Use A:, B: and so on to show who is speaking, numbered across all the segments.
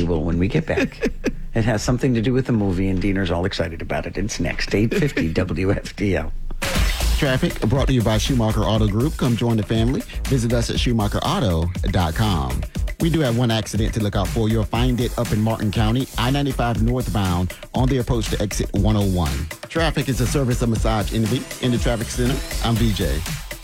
A: usual when we get back. It has something to do with the movie, and Diener's all excited about it. It's next, 8:50 WFTL.
B: Traffic brought to you by Schumacher Auto Group. Come join the family. Visit us at SchumacherAuto.com. We do have one accident to look out for. You'll find it up in Martin County, I-95 northbound on the approach to exit 101. Traffic is a service of Massage Envy in the traffic center. I'm VJ.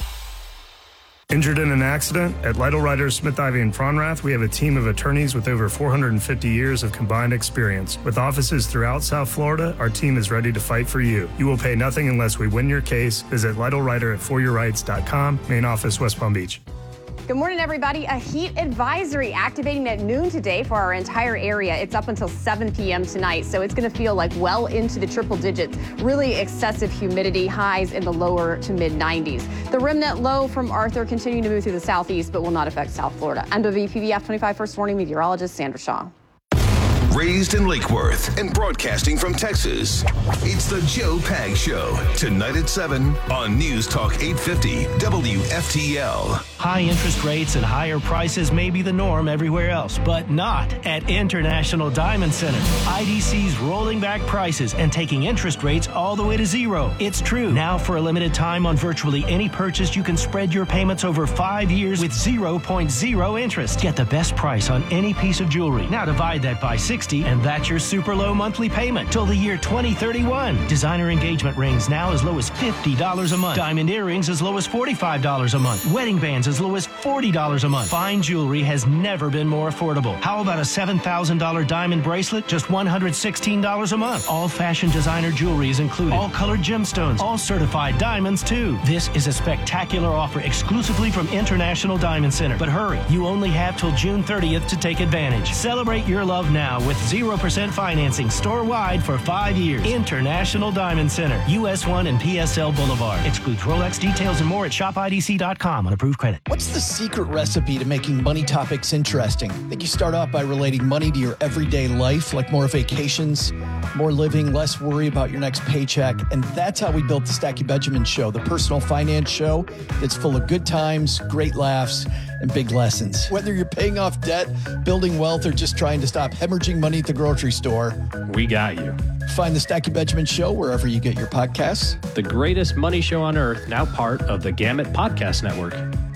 C: Injured in an accident? At Lytle Writers, Smith, Ivey, and Fronrath, we have a team of attorneys with over 450 years of combined experience. With offices throughout South Florida, our team is ready to fight for you. You will pay nothing unless we win your case. Visit LytleWriter at foryourrights.com. Main office, West Palm Beach.
D: Good morning, everybody. A heat advisory activating at noon today for our entire area. It's up until 7 p.m. tonight, so it's going to feel like well into the triple digits. Really excessive humidity, highs in the lower to mid 90s. The remnant low from Arthur continuing to move through the southeast, but will not affect South Florida. I'm WPBF 25 First Warning meteorologist Sandra Shaw.
E: Raised in Lake Worth and broadcasting from Texas, it's the Joe Pags Show. Tonight at 7 on News Talk 850 WFTL.
F: High interest rates and higher prices may be the norm everywhere else, but not at International Diamond Center. IDC's rolling back prices and taking interest rates all the way to zero. It's true. Now for a limited time on virtually any purchase, you can spread your payments over 5 years with 0.0 interest. Get the best price on any piece of jewelry. Now divide that by 60, and that's your super low monthly payment till the year 2031. Designer engagement rings now as low as $50 a month. Diamond earrings as low as $45 a month. Wedding bands as low as $40 a month. Fine jewelry has never been more affordable. How about a $7,000 diamond bracelet? Just $116 a month. All fashion designer jewelry is included. All colored gemstones. All certified diamonds, too. This is a spectacular offer exclusively from International Diamond Center. But hurry, you only have till June 30th to take advantage. Celebrate your love now with 0% financing store-wide for 5 years. International Diamond Center, US 1 and PSL Boulevard. Excludes Rolex. Details and more at shopidc.com on approved credit.
G: What's the secret recipe to making money topics interesting? I think you start off by relating money to your everyday life, like more vacations, more living, less worry about your next paycheck. And that's how we built the Stacey Benjamin Show, the personal finance show that's full of good times, great laughs, and big lessons. Whether you're paying off debt, building wealth, or just trying to stop hemorrhaging money at the grocery store,
H: we got you.
G: Find the Stacey Benjamin Show wherever you get your podcasts.
H: The greatest money show on earth, now part of the Gamut Podcast Network.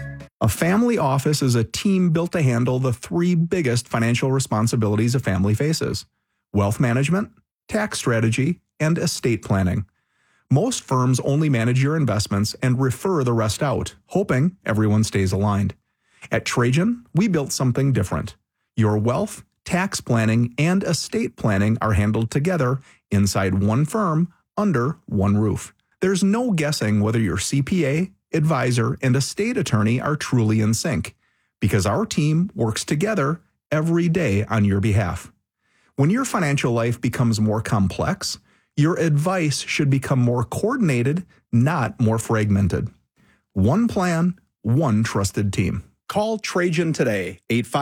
I: A family office is a team built to handle the three biggest financial responsibilities a family faces: wealth management, tax strategy, and estate planning. Most firms only manage your investments and refer the rest out, hoping everyone stays aligned. At Trajan, we built something different. Your wealth, tax planning, and estate planning are handled together inside one firm under one roof. There's no guessing whether your CPA, advisor, and estate attorney are truly in sync, because our team works together every day on your behalf. When your financial life becomes more complex, your advice should become more coordinated, not more fragmented. One plan, one trusted team. Call Trajan today,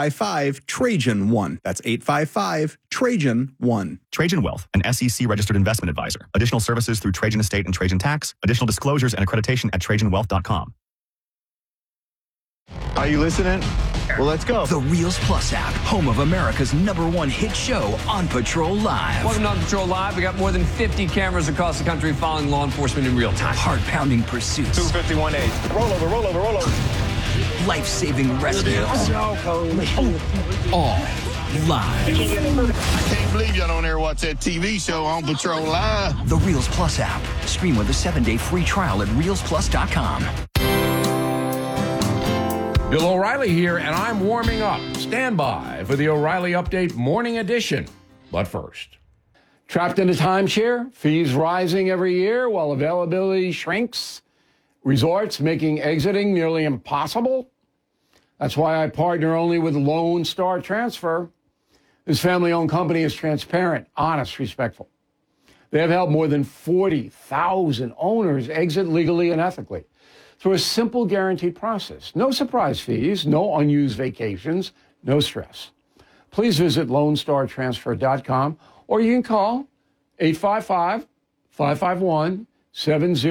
I: 855-TRAJAN-1. That's 855-TRAJAN-1.
J: Trajan Wealth, an SEC-registered investment advisor. Additional services through Trajan Estate and Trajan Tax. Additional disclosures and accreditation at TrajanWealth.com.
K: Are you listening? Well, let's go.
L: The Reels Plus app, home of America's #1 hit show, On Patrol Live.
M: Welcome to On Patrol Live. We got more than 50 cameras across the country following law enforcement in real time.
L: Heart-pounding pursuits.
K: 251A. Roll over.
L: Life-saving rescues. All live.
N: I can't believe y'all don't ever watch that TV show On Patrol Live.
L: The Reels Plus app. Stream with a 7-day free trial at reelsplus.com.
O: Bill O'Reilly here, and I'm warming up. Stand by for the O'Reilly Update Morning Edition. But first, trapped in a timeshare, fees rising every year while availability shrinks, resorts making exiting nearly impossible. That's why I partner only with Lone Star Transfer. This family-owned company is transparent, honest, respectful. They have helped more than 40,000 owners exit legally and ethically through a simple guaranteed process. No surprise fees, no unused vacations, no stress. Please visit LoneStarTransfer.com, or you can call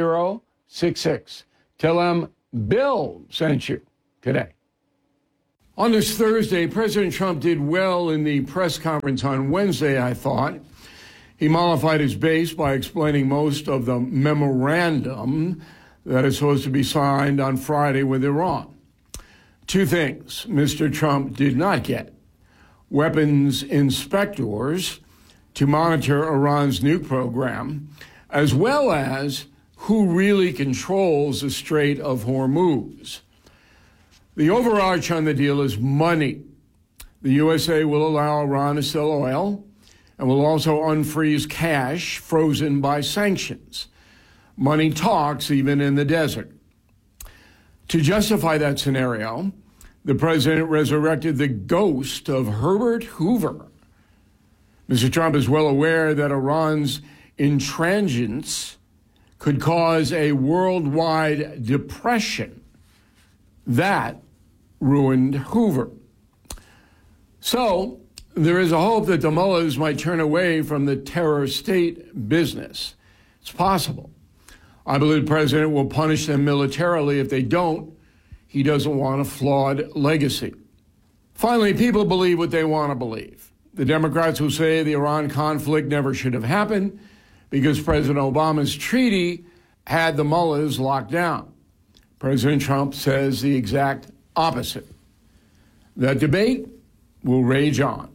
O: 855-551-7066. Tell them Bill sent you today. On this Thursday, President Trump did well in the press conference on Wednesday, I thought. He mollified his base by explaining most of the memorandum that is supposed to be signed on Friday with Iran. Two things Mr. Trump did not get: weapons inspectors to monitor Iran's nuke program, as well as who really controls the Strait of Hormuz. The overarch on the deal is money. The USA will allow Iran to sell oil and will also unfreeze cash frozen by sanctions. Money talks even in the desert. To justify that scenario, the president resurrected the ghost of Herbert Hoover. Mr. Trump is well aware that Iran's intransigence could cause a worldwide depression. That ruined Hoover. So there is a hope that the mullahs might turn away from the terror state business. It's possible. I believe the president will punish them militarily. If they don't, he doesn't want a flawed legacy. Finally, people believe what they want to believe. The Democrats will say the Iran conflict never should have happened because President Obama's treaty had the mullahs locked down. President Trump says the exact opposite. That debate will rage on.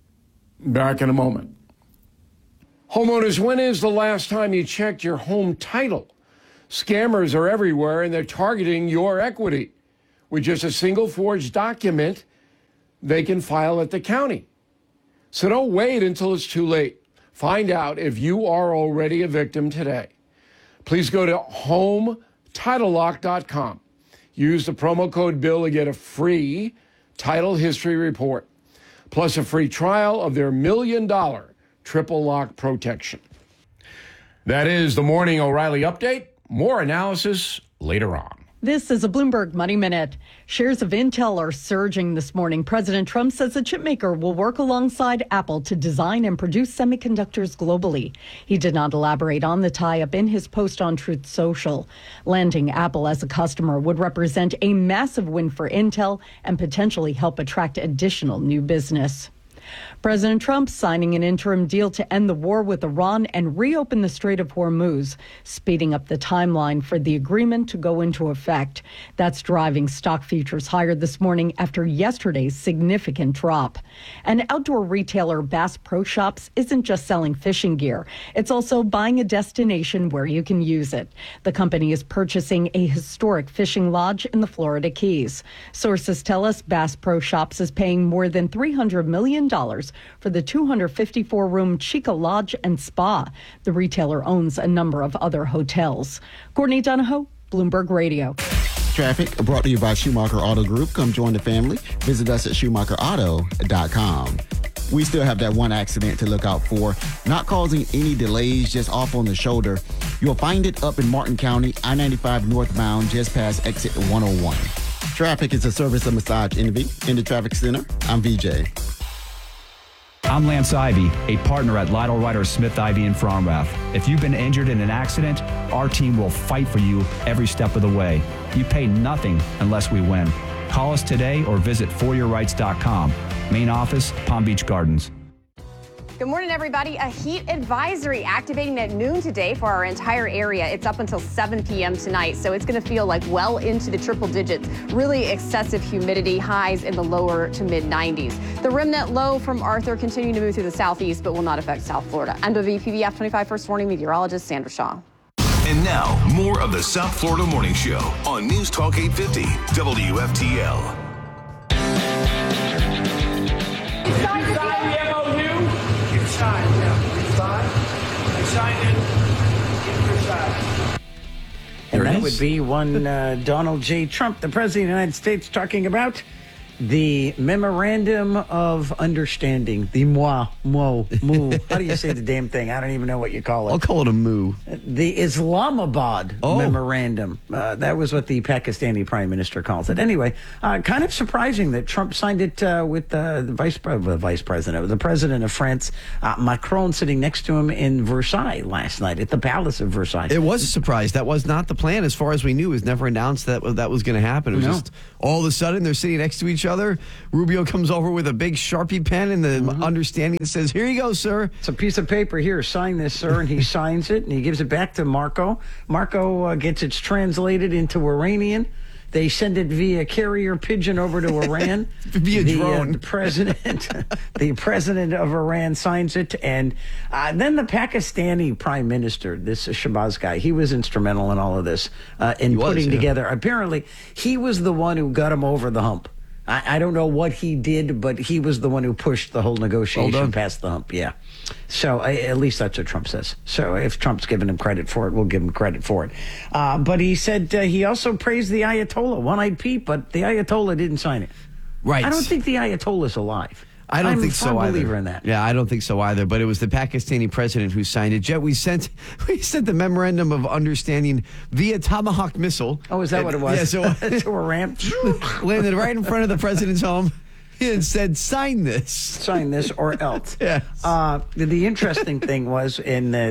O: Back in a moment. Homeowners, when is the last time you checked your home title? Scammers are everywhere, and they're targeting your equity. With just a single forged document, they can file at the county. So don't wait until it's too late. Find out if you are already a victim today. Please go to HomeTitleLock.com. Use the promo code BILL to get a free title history report, plus a free trial of their $1 million triple lock protection. That is the Morning O'Reilly Update. More analysis later on.
P: This is a Bloomberg Money Minute. Shares of Intel are surging this morning. President Trump says the chipmaker will work alongside Apple to design and produce semiconductors globally. He did not elaborate on the tie-up in his post on Truth Social. Landing Apple as a customer would represent a massive win for Intel and potentially help attract additional new business. President Trump signing an interim deal to end the war with Iran and reopen the Strait of Hormuz, speeding up the timeline for the agreement to go into effect. That's driving stock futures higher this morning after yesterday's significant drop. And outdoor retailer Bass Pro Shops isn't just selling fishing gear. It's also buying a destination where you can use it. The company is purchasing a historic fishing lodge in the Florida Keys. Sources tell us Bass Pro Shops is paying more than $300 million for the 254-room Chica Lodge and Spa. The retailer owns a number of other hotels. Courtney Donahoe, Bloomberg Radio.
B: Traffic brought to you by Schumacher Auto Group. Come join the family. Visit us at SchumacherAuto.com. We still have that one accident to look out for. Not causing any delays, just off on the shoulder. You'll find it up in Martin County, I-95 northbound, just past exit 101. Traffic is a service of Massage Envy. In the traffic center, I'm VJ.
Q: I'm Lance Ivy, a partner at Lytle Ryder Smith Ivy in Fromrath. If you've been injured in an accident, our team will fight for you every step of the way. You pay nothing unless we win. Call us today or visit foryourrights.com. Main office, Palm Beach Gardens.
D: Good morning, everybody. A heat advisory activating at noon today for our entire area. It's up until 7 p.m. tonight, so it's going to feel like well into the triple digits. Really excessive humidity, highs in the lower to mid 90s. The remnant low from Arthur continuing to move through the southeast, but will not affect South Florida. I'm WPBF 25 First Warning meteorologist Sandra Shaw.
E: And now, more of the South Florida Morning Show on News Talk 850 WFTL.
A: And that would be one Donald J. Trump, the President of the United States, talking about the Memorandum of Understanding, the moo. How do you say the damn thing? I don't even know what you call it.
R: I'll call it a moo.
A: The Islamabad Memorandum. That was what the Pakistani Prime Minister calls it. Anyway, kind of surprising that Trump signed it with the the President of France, Macron, sitting next to him in Versailles last night at the Palace of Versailles.
R: It was a surprise. That was not the plan. As far as we knew, it was never announced that that was going to happen. It was just all of a sudden they're sitting next to each other. other. Rubio comes over with a big Sharpie pen and the understanding says, here you go, sir.
A: It's a piece of paper here. Sign this, sir. And he signs it and he gives it back to Marco. Marco gets it translated into Iranian. They send it via carrier pigeon over to Iran.
R: Via drone.
A: The president of Iran signs it. And then the Pakistani prime minister, this Shahbaz guy, he was instrumental in all of this, in putting together. Apparently, he was the one who got him over the hump. I don't know what he did, but he was the one who pushed the whole negotiation past the hump. Yeah. So at least that's what Trump says. So if Trump's giving him credit for it, we'll give him credit for it. But he said he also praised the Ayatollah, One-Eyed Pete, but the Ayatollah didn't sign it.
R: Right.
A: I don't think the Ayatollah's alive.
R: I don't think so either.
A: I'm a firm believer in that.
R: Yeah, I don't think so either. But it was the Pakistani president who signed it. Jet, we sent the memorandum of understanding via Tomahawk missile.
A: Oh, is that what it was?
R: Yeah, so
A: to Iran.
R: Landed right in front of the president's home. And said, sign this.
A: Sign this or else.
R: Yes.
A: The interesting thing was,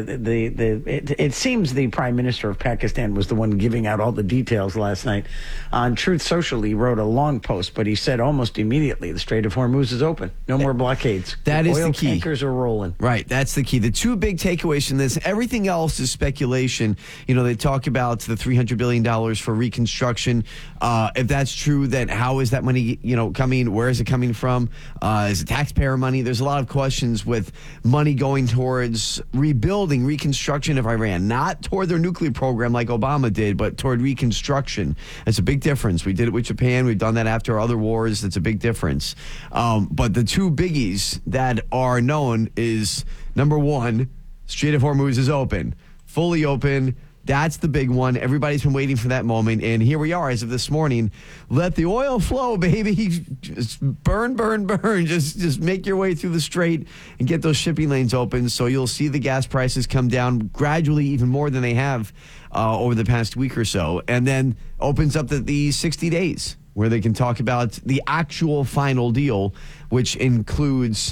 A: it seems the prime minister of Pakistan was the one giving out all the details last night. On Truth Social, he wrote a long post, but he said almost immediately the Strait of Hormuz is open. No more blockades.
R: That is
A: Oil
R: the key.
A: Tankers are rolling.
R: Right. That's the key. The two big takeaways from this, everything else is speculation. You know, they talk about the $300 billion for reconstruction. If that's true, then how is that money, coming? Where is it coming from? Is it taxpayer money? There's a lot of questions with money going towards rebuilding, reconstruction of Iran, not toward their nuclear program like Obama did, but toward reconstruction. That's a big difference. We did it with Japan. We've done that after other wars. That's a big difference. But the two biggies that are known is, number one, Strait of Hormuz is open, fully open. That's the big one. Everybody's been waiting for that moment. And here we are as of this morning. Let the oil flow, baby. Just burn. Just make your way through the strait and get those shipping lanes open. So you'll see the gas prices come down gradually, even more than they have over the past week or so. And then opens up the 60 days where they can talk about the actual final deal, which includes,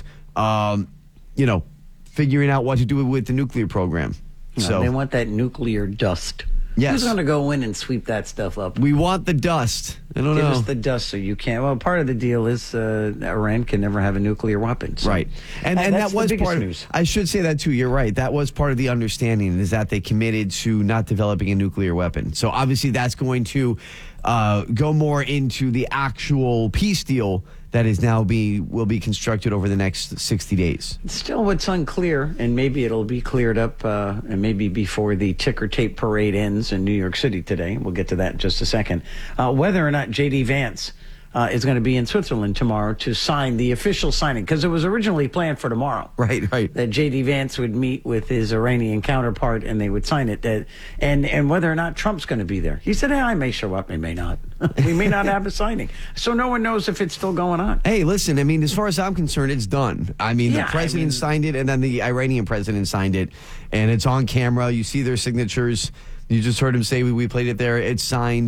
R: figuring out what to do with the nuclear program.
A: So they want that nuclear dust.
R: Yes.
A: Who's going to go in and sweep that stuff up?
R: We want the dust. I don't know.
A: Give us the dust so you can't. Well, part of the deal is Iran can never have a nuclear weapon. So.
R: Right. And that was part of
A: news.
R: I should say that too. You're right. That was part of the understanding, is that they committed to not developing a nuclear weapon. So obviously that's going to go more into the actual peace deal that is now will be constructed over the next 60 days.
A: Still, what's unclear, and maybe it'll be cleared up, and maybe before the ticker tape parade ends in New York City today. We'll get to that in just a second. Whether or not J.D. Vance is going to be in Switzerland tomorrow to sign the official signing, because it was originally planned for tomorrow.
R: Right.
A: That J.D. Vance would meet with his Iranian counterpart and they would sign it. And whether or not Trump's going to be there. He said, I may show up, I may not. We may not have a signing. So no one knows if it's still going on.
R: Hey, listen, as far as I'm concerned, it's done. The president signed it, and then the Iranian president signed it, and it's on camera. You see their signatures. You just heard him say, we played it there. It's signed.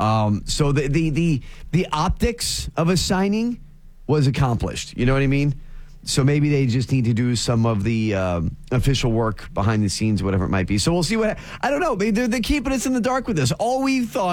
R: So the optics of a signing was accomplished. You know what I mean? So maybe they just need to do some of the official work behind the scenes, whatever it might be. So we'll see I don't know. They're keeping us in the dark with this. All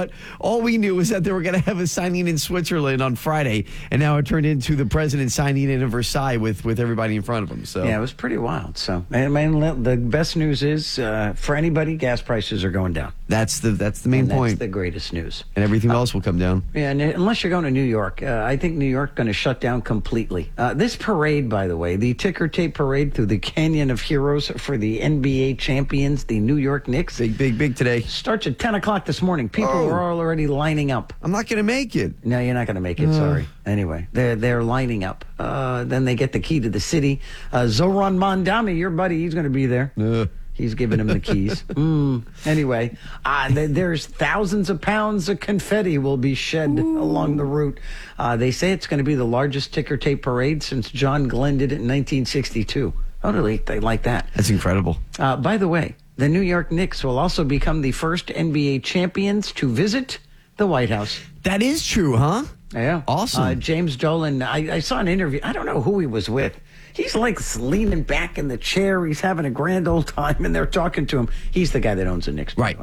R: we knew was that they were going to have a signing in Switzerland on Friday, and now it turned into the president signing in Versailles with everybody in front of him. So
A: yeah, it was pretty wild. So the best news is for anybody, gas prices are going down.
R: That's the main point.
A: That's the greatest news.
R: And everything else will come down.
A: Yeah, and unless you're going to New York, I think New York going to shut down completely. This parade, by the way, the ticker tape parade through the Canyon of Heroes for the NBA champions, the New York Knicks.
R: Big today.
A: Starts at 10 o'clock this morning. People are already lining up.
R: I'm not going to make it.
A: No, you're not going to make it. Sorry. Anyway, they're lining up. Then they get the key to the city. Zoran Mondani, your buddy, he's going to be there. He's giving him the keys. Anyway, there's thousands of pounds of confetti will be shed along the route. They say it's going to be the largest ticker tape parade since John Glenn did it in 1962. Oh, they like that.
R: That's incredible.
A: By the way, the New York Knicks will also become the first NBA champions to visit the White House.
R: That is true, huh?
A: Yeah.
R: Awesome.
A: James Dolan, I saw an interview. I don't know who he was with. He's like leaning back in the chair. He's having a grand old time, and they're talking to him. He's the guy that owns the Knicks, by the way.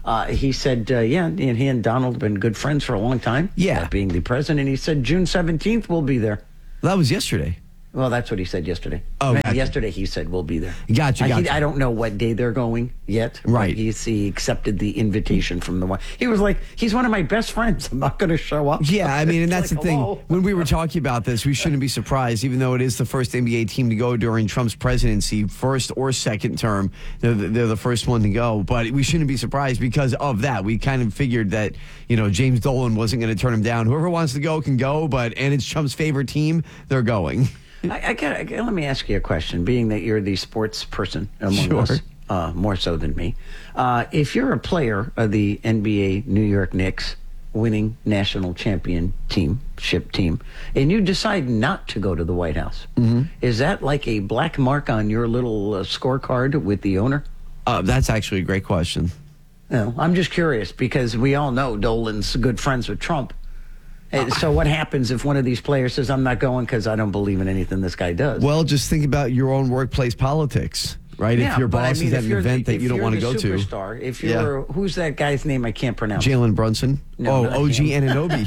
A: He said, and he and Donald have been good friends for a long time.
R: Yeah.
A: Being the president, he said June 17th we'll be there.
R: That was yesterday.
A: Well, that's what he said yesterday.
R: Oh,
A: Maybe yesterday he said we'll be there.
R: Gotcha.
A: I don't know what day they're going yet.
R: Right.
A: He accepted the invitation from the one. He was like, he's one of my best friends. I'm not going to show up.
R: Yeah, I mean, and that's
A: like,
R: the thing.
A: hello?
R: When we were talking about this, we shouldn't be surprised, even though it is the first NBA team to go during Trump's presidency, first or second term. They're the first one to go. But we shouldn't be surprised because of that. We kind of figured that, James Dolan wasn't going to turn him down. Whoever wants to go can go, and it's Trump's favorite team, they're going.
A: Let me ask you a question, being that you're the sports person among us, more so than me. If you're a player of the NBA New York Knicks winning national championship team, and you decide not to go to the White House, is that like a black mark on your little scorecard with the owner?
R: That's actually a great question.
A: No, I'm just curious because we all know Dolan's good friends with Trump. So what happens if one of these players says, I'm not going because I don't believe in anything this guy does?
R: Well, just think about your own workplace politics, right?
A: Yeah,
R: if your boss is at an event that you don't want to go to.
A: If you're, who's that guy's name I can't pronounce?
R: Jalen Brunson.
A: No,
R: OG Anunoby.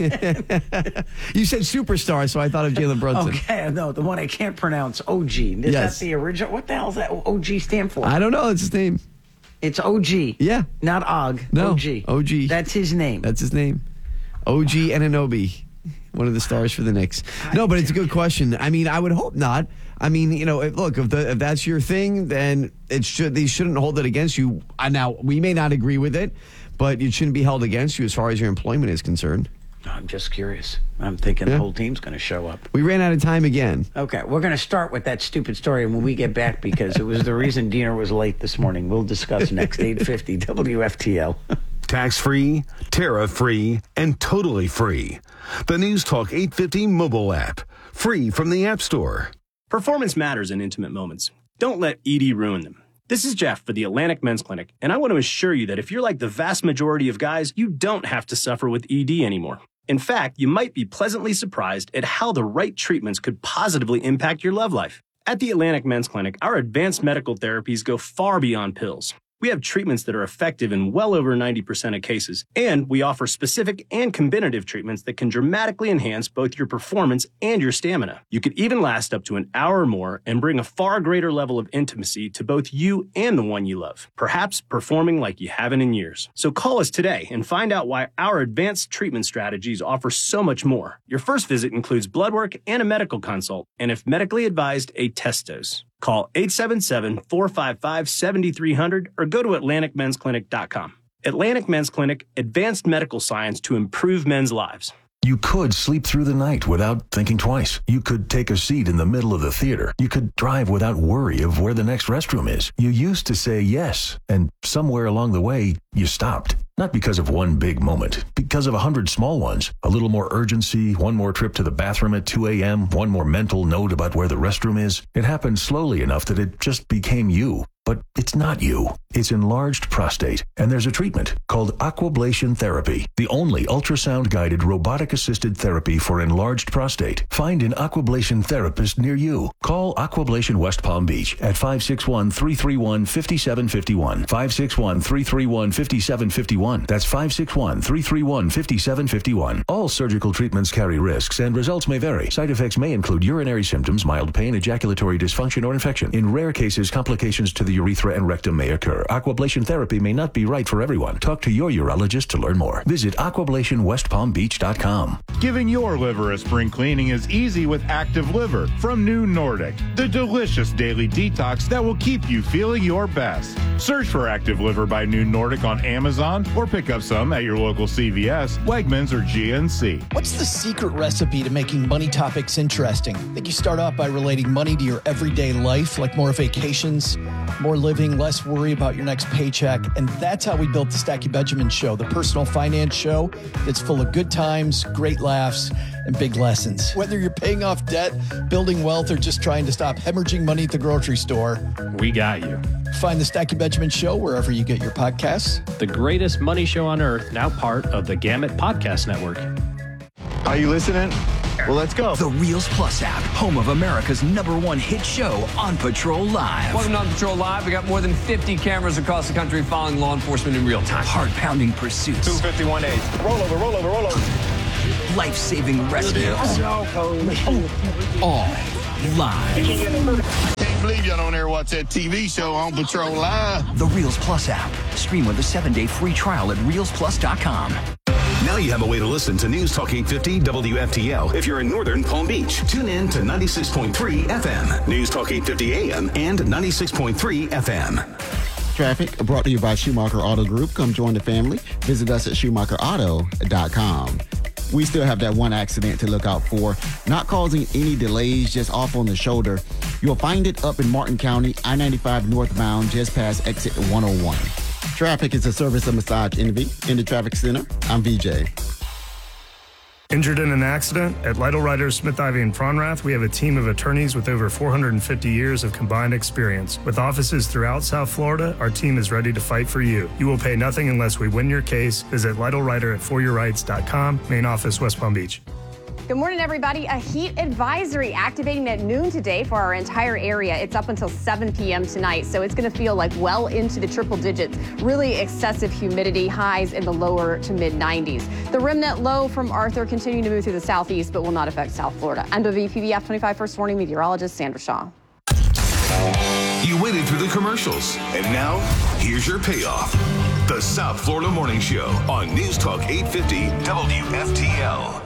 R: You said superstar, so I thought of Jalen Brunson.
A: Okay, no, the one I can't pronounce, OG. Is that the original? What the hell does that OG stand for?
R: I don't know. It's his name.
A: It's OG.
R: Yeah.
A: Not Og.
R: No.
A: OG. That's his name.
R: That's his name. OG Anunoby, one of the stars for the Knicks. No, but it's a good question. I mean, I would hope not. I mean, if that's your thing, then they shouldn't hold it against you. Now, we may not agree with it, but it shouldn't be held against you as far as your employment is concerned.
A: I'm just curious. I'm thinking the whole team's going to show up.
R: We ran out of time again.
A: Okay, we're going to start with that stupid story when we get back because it was the reason Diener was late this morning. We'll discuss next 8:50 WFTL.
E: Tax-free, tariff-free, and totally free. The News Talk 850 mobile app. Free from the App Store.
S: Performance matters in intimate moments. Don't let ED ruin them. This is Jeff for the Atlantic Men's Clinic, and I want to assure you that if you're like the vast majority of guys, you don't have to suffer with ED anymore. In fact, you might be pleasantly surprised at how the right treatments could positively impact your love life. At the Atlantic Men's Clinic, our advanced medical therapies go far beyond pills. We have treatments that are effective in well over 90% of cases, and we offer specific and combinative treatments that can dramatically enhance both your performance and your stamina. You could even last up to an hour or more and bring a far greater level of intimacy to both you and the one you love, perhaps performing like you haven't in years. So call us today and find out why our advanced treatment strategies offer so much more. Your first visit includes blood work and a medical consult, and if medically advised, a test dose. Call 877-455-7300 or go to AtlanticMen'sClinic.com. Atlantic Men's Clinic, advanced medical science to improve men's lives.
E: You could sleep through the night without thinking twice. You could take a seat in the middle of the theater. You could drive without worry of where the next restroom is. You used to say yes, and somewhere along the way, you stopped. Not because of one big moment, because of 100 small ones. A little more urgency, one more trip to the bathroom at 2 a.m., one more mental note about where the restroom is. It happened slowly enough that it just became you. But it's not you. It's enlarged prostate, and there's a treatment called Aquablation Therapy, the only ultrasound-guided robotic-assisted therapy for enlarged prostate. Find an Aquablation therapist near you. Call Aquablation West Palm Beach at 561-331-5751. 561-331-5751. That's 561-331-5751. All surgical treatments carry risks, and results may vary. Side effects may include urinary symptoms, mild pain, ejaculatory dysfunction, or infection. In rare cases, complications to the urethra and rectum may occur. Aquablation therapy may not be right for everyone. Talk to your urologist to learn more. Visit aquablationwestpalmbeach.com.
T: Giving your liver a spring cleaning is easy with Active Liver from New Nordic, the delicious daily detox that will keep you feeling your best. Search for Active Liver by New Nordic on Amazon or pick up some at your local CVS, Wegmans, or GNC.
G: What's the secret recipe to making money topics interesting? I think you start off by relating money to your everyday life, like more vacations, more living, less worry about your next paycheck. And that's how we built the Stacey Benjamin Show, the personal finance show that's full of good times, great laughs, and big lessons. Whether you're paying off debt, building wealth, or just trying to stop hemorrhaging money at the grocery store,
H: we got you.
G: Find the Stacey Benjamin Show wherever you get your podcasts.
H: The greatest money show on earth, now part of the Gamut Podcast Network.
K: Are you listening? Well, let's go.
L: The Reels Plus app, home of America's #1 hit show, On Patrol Live.
M: Welcome to On Patrol Live. We got more than 50 cameras across the country following law enforcement in real time.
L: Heart-pounding pursuits.
K: 251A. Roll over, roll over, roll over.
L: Life-saving rescues. All live.
N: Can't believe y'all don't ever watch that TV show On Patrol Live.
L: The Reels Plus app. Stream with a 7-day free trial at reelsplus.com.
U: Now you have a way to listen to News Talk 850 WFTL if you're in northern Palm Beach. Tune in to 96.3 FM, News Talk 850 AM, and 96.3 FM.
B: Traffic brought to you by Schumacher Auto Group. Come join the family. Visit us at SchumacherAuto.com. We still have that one accident to look out for. Not causing any delays, just off on the shoulder. You'll find it up in Martin County, I-95 northbound, just past exit 101. Traffic is a service of Massage Envy. In the traffic center, I'm VJ.
C: Injured in an accident? At Lytle Ryder, Smith, Ivy, and Fronrath, we have a team of attorneys with over 450 years of combined experience. With offices throughout South Florida, our team is ready to fight for you. You will pay nothing unless we win your case. Visit Lytle Ryder at foryourrights.com. Main office, West Palm Beach.
D: Good morning, everybody. A heat advisory activating at noon today for our entire area. It's up until 7 p.m. tonight, so it's going to feel like well into the triple digits. Really excessive humidity, highs in the lower to mid 90s. The remnant low from Arthur continuing to move through the southeast, but will not affect South Florida. I'm WPBF 25 First Warning meteorologist Sandra Shaw.
U: You waited through the commercials, and now here's your payoff. The South Florida Morning Show on News Talk 850 WFTL.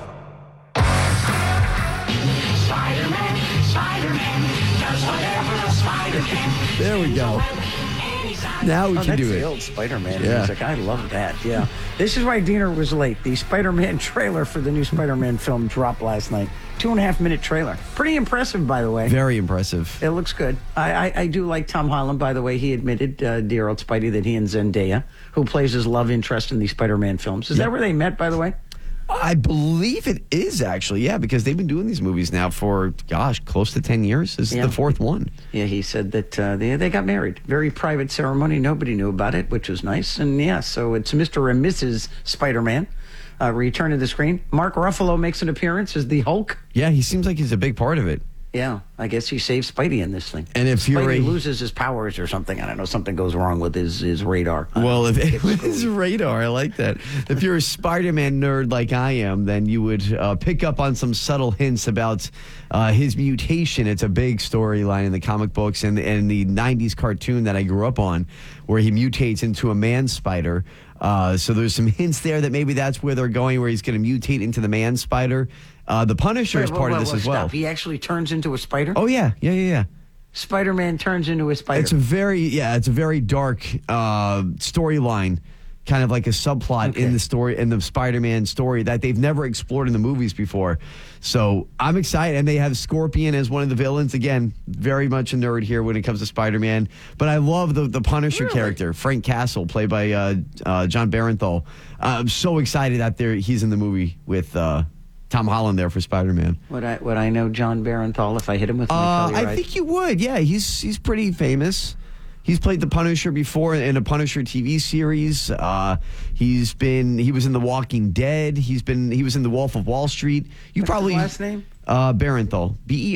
V: Spider-Man does whatever a spider can.
R: There we go. Now we can do it.
A: That's the old Spider-Man
R: Yeah.
A: music. I love that. Yeah. This is why Diener was late. The Spider-Man trailer for the new Spider-Man film dropped last night. 2.5-minute trailer. Pretty impressive, by the way.
R: Very impressive.
A: It looks good. I do like Tom Holland, by the way. He admitted, dear old Spidey, that he and Zendaya, who plays his love interest in the Spider-Man films. Is that where they met, by the way?
R: I believe it is, actually, yeah, because they've been doing these movies now for, close to 10 years. This is the fourth one.
A: Yeah, he said that they got married. Very private ceremony. Nobody knew about it, which was nice. And yeah, so it's Mr. and Mrs. Spider-Man. Return to the screen. Mark Ruffalo makes an appearance as the Hulk.
R: Yeah, he seems like he's a big part of it.
A: Yeah, I guess he saves Spidey in this thing.
R: And if
A: Spidey loses his powers or something, I don't know, something goes wrong with his radar.
R: Well, with his radar, I like that. If you're a Spider-Man nerd like I am, then you would pick up on some subtle hints about his mutation. It's a big storyline in the comic books and the 90s cartoon that I grew up on, where he mutates into a man spider. So there's some hints there that maybe that's where they're going, where he's going to mutate into the man spider. The Punisher is part of this as well.
A: Stop. He actually turns into a spider?
R: Oh, yeah.
A: Spider-Man turns into a spider.
R: It's a very dark storyline, kind of like a subplot in the Spider-Man story that they've never explored in the movies before. So I'm excited. And they have Scorpion as one of the villains. Again, very much a nerd here when it comes to Spider-Man. But I love the Punisher character, Frank Castle, played by John Barenthal. I'm so excited that he's in the movie with Tom Holland there for Spider-Man.
A: Would I know John Barenthal if I hit him with my Telluride?
R: I think you would. Yeah, he's pretty famous. He's played the Punisher before in a Punisher TV series. He was in The Walking Dead. He was in The Wolf of Wall Street.
A: What's his last name?
R: Barenthal.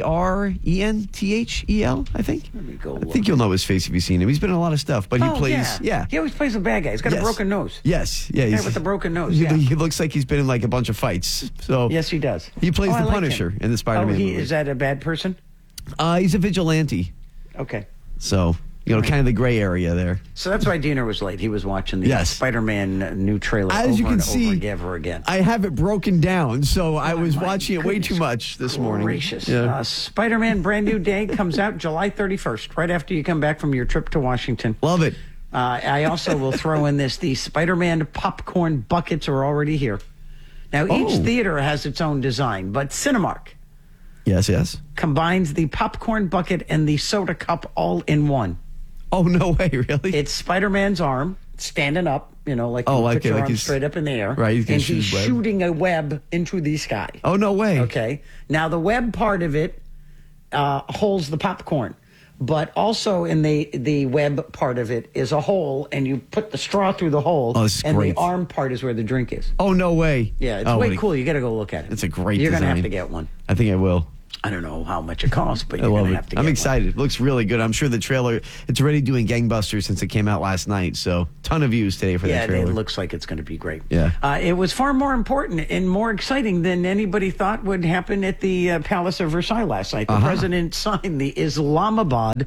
R: Berenthel, I think.
A: Let me go look.
R: I think you'll know his face if you've seen him. He's been in a lot of stuff, but he plays. Yeah.
A: He always plays the bad guy. He's got a broken nose.
R: Yes. Yeah.
A: Guy with the broken nose.
R: He
A: Yeah.
R: looks like he's been in like a bunch of fights. So
A: Yes, he does.
R: he plays
A: I
R: the
A: like
R: Punisher
A: him.
R: in the Spider-Man movie.
A: Is that a bad person?
R: He's a vigilante.
A: Okay.
R: So, kind of the gray area there.
A: So that's why Diener was late. He was watching the Spider-Man new trailer
R: As you can
A: over again.
R: I have it broken down, so I was watching it way too much this morning.
A: Gracious.
R: Yeah.
A: Spider-Man Brand New Day comes out July 31st, right after you come back from your trip to Washington.
R: Love it.
A: I also will throw in this. The Spider-Man popcorn buckets are already here. Now, each theater has its own design, but Cinemark
R: Yes.
A: combines the popcorn bucket and the soda cup all in one.
R: Oh, no way, really?
A: It's Spider-Man's arm standing up, like you put your arm straight up in the air.
R: Right,
A: and he's shooting a web into the sky.
R: Oh, no way.
A: Okay. Now, the web part of it holds the popcorn. but also in the web part of it is a hole, and you put the straw through the hole, and
R: great.
A: the arm part is where the drink is.
R: Oh, no way.
A: Yeah, it's way cool. You got to go look at it.
R: It's a great
A: You're
R: design.
A: going to have to get one.
R: I think I will.
A: I don't know how much it costs, but
R: I
A: you're
R: love
A: going to
R: it.
A: have to get
R: I'm
A: one.
R: excited. It looks really good. I'm sure the trailer, it's already doing gangbusters since it came out last night. So, ton of views today for that trailer.
A: It looks like it's going to be great.
R: Yeah.
A: It was far more important and more exciting than anybody thought would happen at the Palace of Versailles last night. The president signed the Islamabad,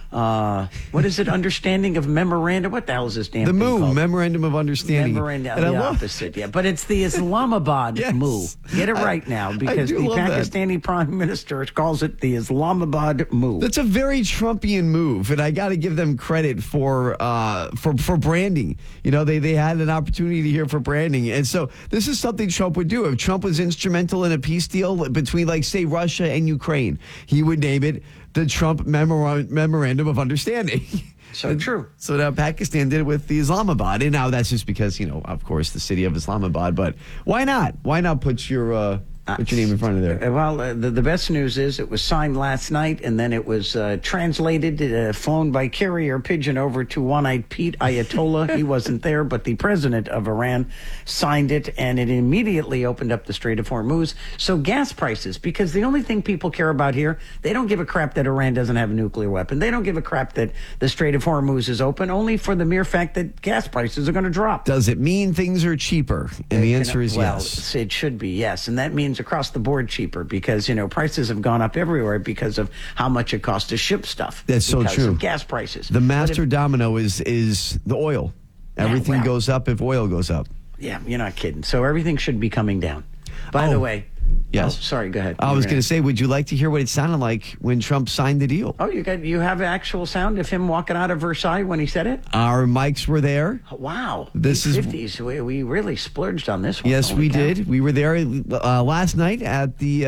A: what is it, understanding of memorandum? What the hell is this damn
R: The
A: thing
R: MOU,
A: called?
R: Memorandum of Understanding.
A: Memorandum,
R: And I
A: the
R: love-
A: opposite, yeah. But it's the Islamabad MOU. Get it right now, because
R: do
A: the
R: love that.
A: Pakistani prime minister calls it the Islamabad MOU.
R: That's a very Trumpian move, and I got to give them credit for branding. You know, they had an opportunity here for branding, and so this is something Trump would do. If Trump was instrumental in a peace deal between, like, say, Russia and Ukraine, he would name it the Trump Memorandum of Understanding.
A: So true.
R: So now Pakistan did it with the Islamabad, and now that's just because, of course, the city of Islamabad. But why not? Why not put your name in front of there?
A: Well, the best news is it was signed last night, and then it was translated, flown by carrier pigeon over to One-Eyed Pete Ayatollah. He wasn't there, but the president of Iran signed it, and it immediately opened up the Strait of Hormuz. So gas prices, because the only thing people care about here, they don't give a crap that Iran doesn't have a nuclear weapon. They don't give a crap that the Strait of Hormuz is open, only for the mere fact that gas prices are going to drop.
R: Does it mean things are cheaper? And the answer is yes.
A: Well, it should be, yes. And that means across the board cheaper, because, prices have gone up everywhere because of how much it costs to ship stuff.
R: That's so
A: because
R: true.
A: of gas prices.
R: The master domino is the oil. Everything goes up if oil goes up.
A: Yeah, you're not kidding. So everything should be coming down. By the way.
R: Yes.
A: Oh, sorry, go ahead.
R: I was going to say, would you like to hear what it sounded like when Trump signed the deal?
A: Oh, you have actual sound of him walking out of Versailles when he said it?
R: Our mics were there.
A: Wow.
R: This is
A: 50s. We really splurged on this one.
R: Yes, we did. We were there last night at the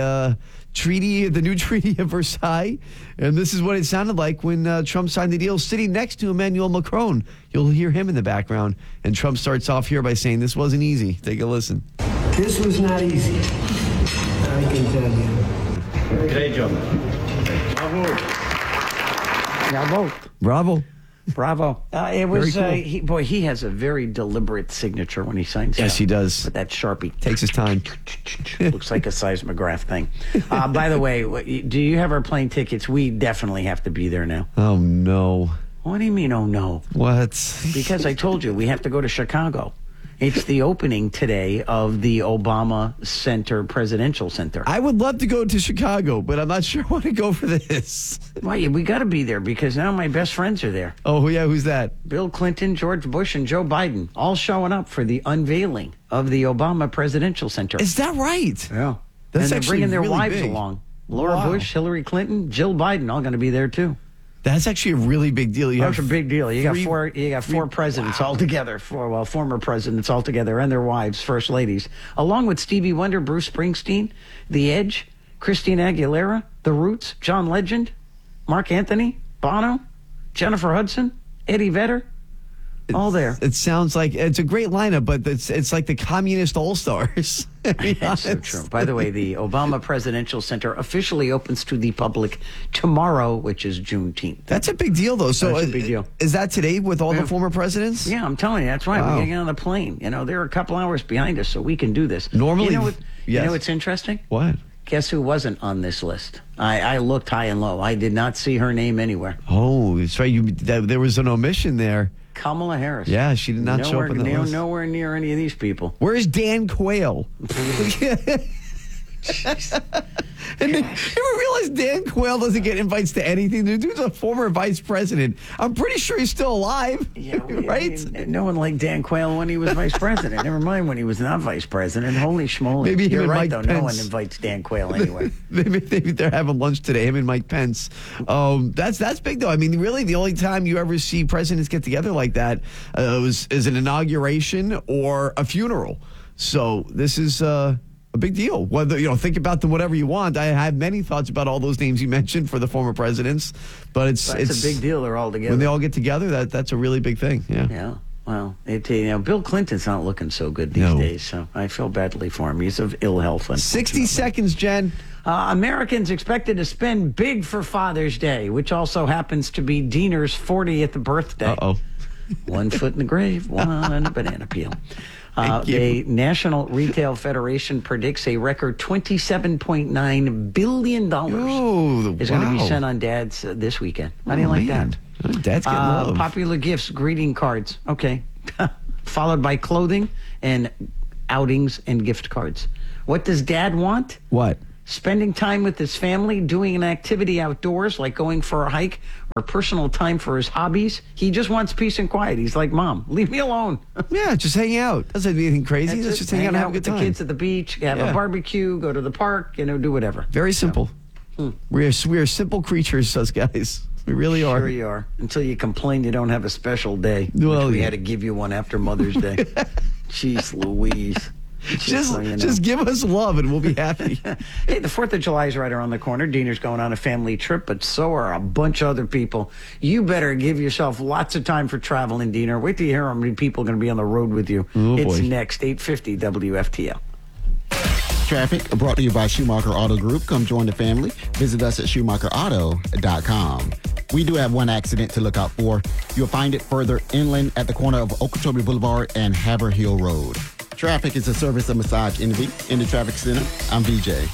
R: the new Treaty of Versailles, and this is what it sounded like when Trump signed the deal, sitting next to Emmanuel Macron. You'll hear him in the background, and Trump starts off here by saying, "This wasn't easy." Take a listen.
F: This was not easy, I can tell you.
A: Great job.
R: Bravo.
A: Bravo. It was, cool. He has a very deliberate signature when he signs
R: Yes,
A: stuff.
R: he does.
A: With that Sharpie.
R: Takes his time.
A: Looks like a seismograph thing. By the way, do you have our plane tickets? We definitely have to be there now.
R: Oh, no.
A: What do you mean, oh, no?
R: What?
A: Because I told you, we have to go to Chicago. It's the opening today of the Obama Center, Presidential Center.
R: I would love to go to Chicago, but I'm not sure I want to go for this.
A: Why? We got to be there because now my best friends are there.
R: Oh, yeah, who's that?
A: Bill Clinton, George Bush, and Joe Biden, all showing up for the unveiling of the Obama Presidential Center.
R: Is that right?
A: Yeah.
R: That's
A: and they're
R: actually
A: bringing their
R: really
A: wives
R: big.
A: along. Laura
R: Wow.
A: Bush, Hillary Clinton, Jill Biden, all going to be there too.
R: That's actually a really big deal.
A: That's a big deal. You got four presidents all together, former presidents all together, and their wives, first ladies, along with Stevie Wonder, Bruce Springsteen, The Edge, Christina Aguilera, The Roots, John Legend, Mark Anthony, Bono, Jennifer Hudson, Eddie Vedder, all there.
R: It sounds like it's a great lineup, but it's like the communist all-stars.
A: That's so true. By the way, the Obama Presidential Center officially opens to the public tomorrow, which is Juneteenth.
R: That's a big deal, though. So
A: That's a big deal.
R: Is that today with all the former presidents?
A: Yeah, I'm telling you, that's right.
R: Wow.
A: We're getting on the plane. They're a couple hours behind us, so we can do this.
R: Normally,
A: you
R: yes.
A: know what's interesting?
R: What?
A: Guess who wasn't on this list? I looked high and low. I did not see her name anywhere.
R: Oh, that's right. There was an omission there.
A: Kamala Harris.
R: Yeah, she did not show up on the list.
A: Nowhere near any of these people.
R: Where's Dan Quayle? And you ever realize Dan Quayle doesn't get invites to anything? The dude's a former vice president. I'm pretty sure he's still alive.
A: Yeah,
R: right?
A: No one liked Dan Quayle when he was vice president. Never mind when he was not vice president. Holy schmoly.
R: Maybe him
A: You're
R: and
A: right,
R: Mike
A: though.
R: Pence.
A: No one invites Dan Quayle anywhere.
R: Maybe they're having lunch today, him and Mike Pence. That's big, though. I mean, really, the only time you ever see presidents get together like that is an inauguration or a funeral. So this is a big deal. Whether think about them whatever you want. I have many thoughts about all those names you mentioned for the former presidents, but it's
A: a big deal. They're all together
R: when they all get together. That's a really big thing. Yeah.
A: Yeah. Well, Bill Clinton's not looking so good these days, so I feel badly for him. He's of ill health.
R: 60 seconds, Jen.
A: Americans expected to spend big for Father's Day, which also happens to be Diener's 40th birthday.
R: Uh-oh.
A: 1 foot in the grave, one in a banana peel. The National Retail Federation predicts a record $27.9 billion is going to be sent on dads this weekend. How do you like that?
R: Dad's getting love.
A: Popular gifts, greeting cards. Okay. Followed by clothing and outings and gift cards. What does dad want?
R: What?
A: Spending time with his family, doing an activity outdoors like going for a hike or personal time for his hobbies. He just wants peace and quiet. He's like, Mom, leave me alone.
R: Yeah, just hang out. Doesn't do anything crazy. Let's just hang out and have a good time.
A: With the kids at the beach, have a barbecue, go to the park, do whatever.
R: Very simple. We are simple creatures, us guys. We really are.
A: Sure you are. Until you complain you don't have a special day.
R: Well,
A: we had to give you one after Mother's Day. Jeez Louise.
R: Just give us love and we'll be happy.
A: Hey, the 4th of July is right around the corner. Diener's going on a family trip, but so are a bunch of other people. You better give yourself lots of time for travel in Diener. Wait till you hear how many people are going to be on the road with you. It's next, 8:50 WFTL.
B: Traffic brought to you by Schumacher Auto Group. Come join the family. Visit us at SchumacherAuto.com. We do have one accident to look out for. You'll find it further inland at the corner of Okeechobee Boulevard and Haverhill Road. Traffic is a service of Massage Envy in the Traffic Center. I'm VJ.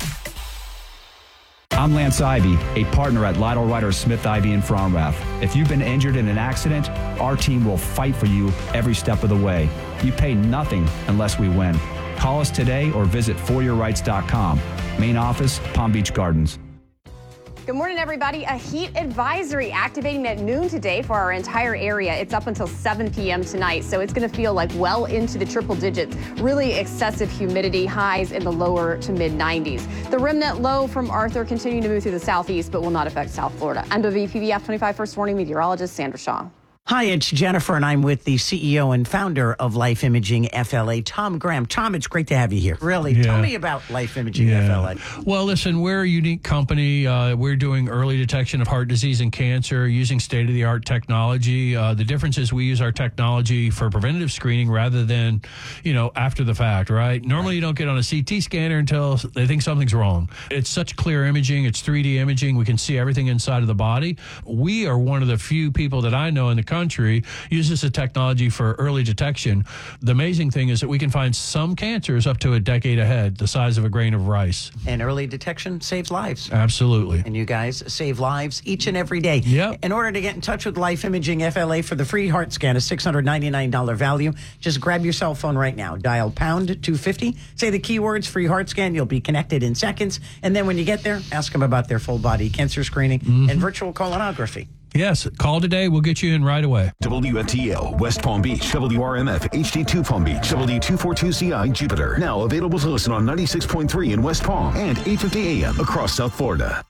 Q: I'm Lance Ivy, a partner at Lytle Ryder Smith Ivy in Fromrath. If you've been injured in an accident, our team will fight for you every step of the way. You pay nothing unless we win. Call us today or visit foryourrights.com. Main office, Palm Beach Gardens.
D: Good morning, everybody. A heat advisory activating at noon today for our entire area. It's up until 7 p.m. tonight, so it's going to feel like well into the triple digits. Really excessive humidity, highs in the lower to mid 90s. The remnant low from Arthur continuing to move through the southeast, but will not affect South Florida. I'm WPBF 25 First Warning meteorologist Sandra Shaw.
A: Hi, it's Jennifer, and I'm with the CEO and founder of Life Imaging FLA, Tom Graham. Tom, it's great to have you here. Really, tell me about Life Imaging FLA.
I: Well, listen, we're a unique company. We're doing early detection of heart disease and cancer using state-of-the-art technology. The difference is we use our technology for preventative screening rather than, after the fact, right? Normally, you don't get on a CT scanner until they think something's wrong. It's such clear imaging. It's 3D imaging. We can see everything inside of the body. We are one of the few people that I know in the country uses the technology for early detection. The amazing thing is that we can find some cancers up to a decade ahead, the size of a grain of rice.
A: And early detection saves lives.
I: Absolutely.
A: And you guys save lives each and every day.
I: Yep.
A: In order to get in touch with Life Imaging FLA for the free heart scan, a $699 value, just grab your cell phone right now. Dial pound 250. Say the keywords free heart scan. You'll be connected in seconds. And then when you get there, ask them about their full body cancer screening and virtual colonography.
I: Yes, call today. We'll get you in right away.
U: WFTL, West Palm Beach, WRMF, HD2 Palm Beach, W242CI, Jupiter. Now available to listen on 96.3 in West Palm and 850 AM across South Florida.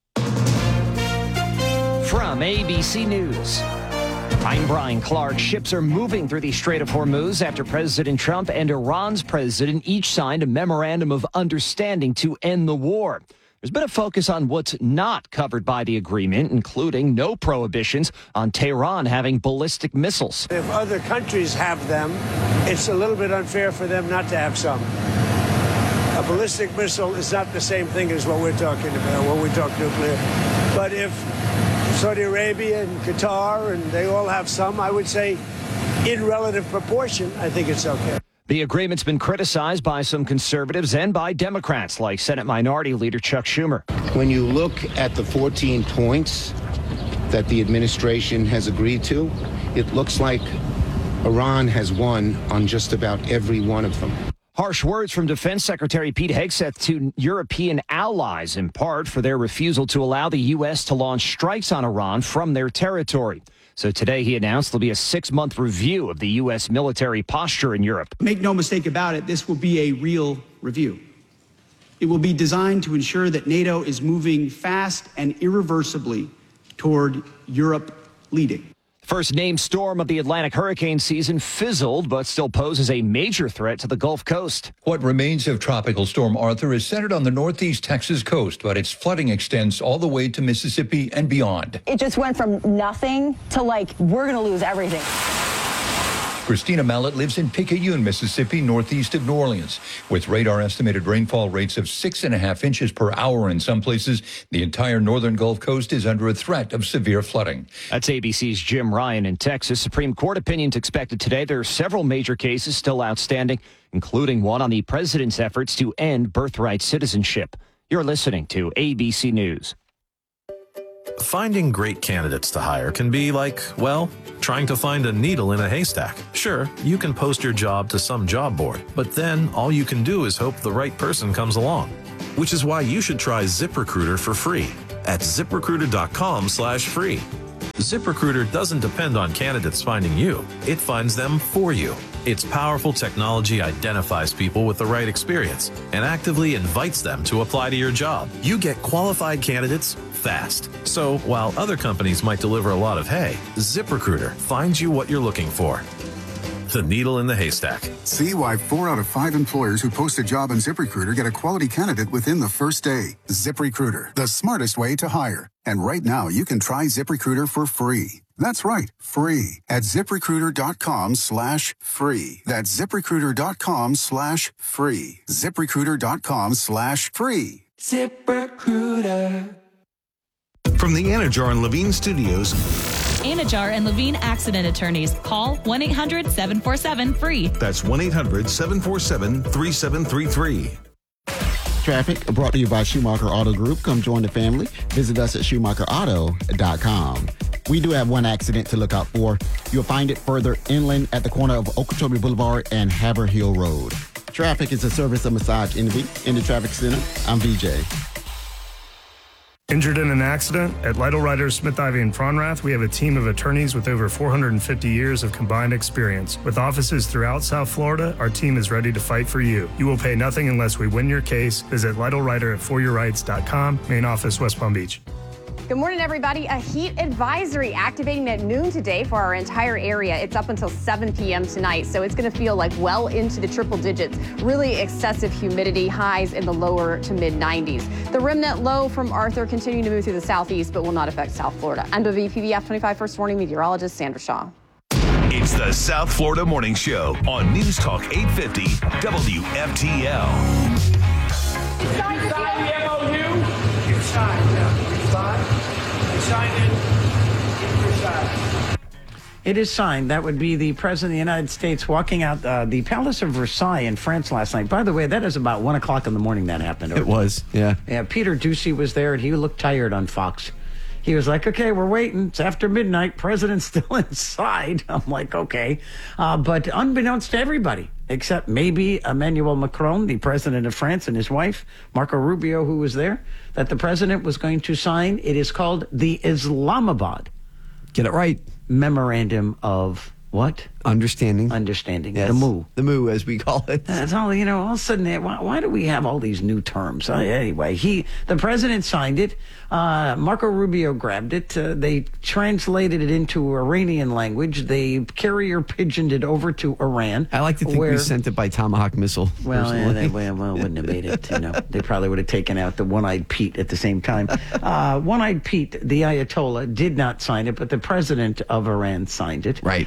J: From ABC News, I'm Brian Clark. Ships are moving through the Strait of Hormuz after President Trump and Iran's president each signed a memorandum of understanding to end the war. There's been a focus on what's not covered by the agreement, including no prohibitions on Tehran having ballistic missiles.
F: If other countries have them, it's a little bit unfair for them not to have some. A ballistic missile is not the same thing as what we're talking about when we talk nuclear. But if Saudi Arabia and Qatar, and they all have some, I would say in relative proportion, I think it's okay.
J: The agreement's been criticized by some conservatives and by Democrats like Senate Minority Leader Chuck Schumer.
W: When you look at the 14 points that the administration has agreed to, it looks like Iran has won on just about every one of them.
J: Harsh words from Defense Secretary Pete Hegseth to European allies, in part for their refusal to allow the U.S. to launch strikes on Iran from their territory. So today he announced there'll be a 6-month review of the U.S. military posture in Europe.
X: Make no mistake about it, this will be a real review. It will be designed to ensure that NATO is moving fast and irreversibly toward Europe leading.
J: First named storm of the Atlantic hurricane season fizzled, but still poses a major threat to the Gulf Coast.
Y: What remains of Tropical Storm Arthur is centered on the northeast Texas coast, but its flooding extends all the way to Mississippi and beyond.
Z: It just went from nothing to we're going to lose everything.
Y: Christina Mallett lives in Picayune, Mississippi, northeast of New Orleans. With radar estimated rainfall rates of 6.5 inches per hour in some places, the entire northern Gulf Coast is under a threat of severe flooding.
J: That's ABC's Jim Ryan in Texas. Supreme Court opinions expected today. There are several major cases still outstanding, including one on the president's efforts to end birthright citizenship. You're listening to ABC News.
E: Finding great candidates to hire can be like, well, trying to find a needle in a haystack. Sure, you can post your job to some job board, but then all you can do is hope the right person comes along. Which is why you should try ZipRecruiter for free at ZipRecruiter.com/free. ZipRecruiter doesn't depend on candidates finding you. It finds them for you. Its powerful technology identifies people with the right experience and actively invites them to apply to your job. You get qualified candidates fast. So while other companies might deliver a lot of hay, ZipRecruiter finds you what you're looking for. The needle in the haystack.
O: See why 4 out of 5 employers who post a job on ZipRecruiter get a quality candidate within the first day. ZipRecruiter, the smartest way to hire. And right now, you can try ZipRecruiter for free. That's right, free at ZipRecruiter.com/free. That's ZipRecruiter.com/free. ZipRecruiter.com/free.
V: ZipRecruiter.
U: From the Anajar and Levine Studios,
P: Anajar and Levine Accident Attorneys. Call 1-800-747-FREE.
U: That's 1-800-747-3733.
B: Traffic brought to you by Schumacher Auto Group. Come join the family. Visit us at SchumacherAuto.com. We do have one accident to look out for. You'll find it further inland at the corner of Okeechobee Boulevard and Haverhill Road. Traffic is a service of Massage Envy. In the traffic center, I'm VJ.
C: Injured in an accident? At Lytle Writers, Smith, Ivey, and Fronrath, we have a team of attorneys with over 450 years of combined experience. With offices throughout South Florida, our team is ready to fight for you. You will pay nothing unless we win your case. Visit LytleWriter at foryourrights.com, main office, West Palm Beach.
D: Good morning, everybody. A heat advisory activating at noon today for our entire area. It's up until 7 p.m. tonight, so it's going to feel like well into the triple digits. Really excessive humidity, highs in the lower to mid 90s. The remnant low from Arthur continuing to move through the southeast, but will not affect South Florida. I'm WPBF 25 First Warning meteorologist Sandra Shaw.
U: It's the South Florida Morning Show on News Talk 850 WFTL.
V: Sign the MOU? It's signed now.
A: It is signed. That would be the President of the United States walking out the Palace of Versailles in France last night. By the way, that is about 1 o'clock in the morning that happened.
R: It was, yeah.
A: Yeah, Peter Ducey was there, and he looked tired on Fox. He was like, okay, we're waiting. It's after midnight. President's still inside. I'm like, okay. But unbeknownst to everybody, except maybe Emmanuel Macron, the president of France, and his wife, Marco Rubio, who was there, that the president was going to sign. It is called the Islamabad.
R: Get it right.
A: Memorandum of what?
R: Understanding.
A: Yes. The MOU.
R: The MOU, as we call it.
A: That's all, all of a sudden, why do we have all these new terms? Anyway, the president signed it. Marco Rubio grabbed it. They translated it into Iranian language. They carrier pigeoned it over to Iran.
R: I like to think we sent it by Tomahawk missile.
A: Well, wouldn't have made it. They probably would have taken out the One-Eyed Pete at the same time. One-Eyed Pete, the Ayatollah, did not sign it, but the president of Iran signed it.
R: Right.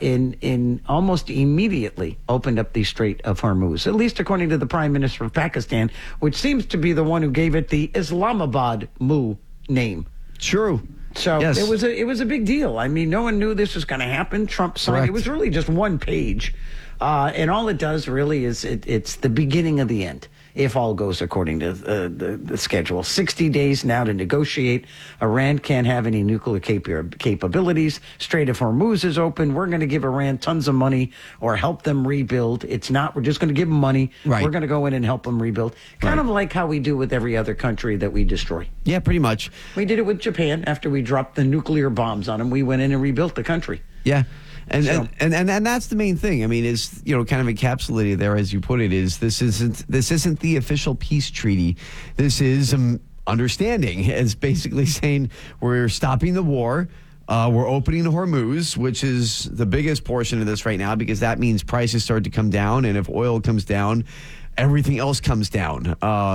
A: In almost immediately opened up the Strait of Hormuz, at least according to the Prime Minister of Pakistan, which seems to be the one who gave it the Islamabad MOU name.
R: True.
A: So
R: yes.
A: It was a big deal. I mean, no one knew this was going to happen. Trump signed.
R: Correct.
A: It was really just one page, and all it does really is it's the beginning of the end. If all goes according to the schedule. 60 days now to negotiate. Iran can't have any nuclear capabilities. Strait of Hormuz is open. We're going to give Iran tons of money or help them rebuild. It's not. We're just going to give them money.
R: Right.
A: We're going to go in and help them rebuild. Kind of like how we do with every other country that we destroy.
R: Yeah, pretty much.
A: We did it with Japan after we dropped the nuclear bombs on them. We went in and rebuilt the country.
R: Yeah. And that's the main thing. I mean, is kind of encapsulated there, as you put it, is this isn't the official peace treaty. This is understanding. It's basically saying we're stopping the war. We're opening Hormuz, which is the biggest portion of this right now, because that means prices start to come down, and if oil comes down, everything else comes down.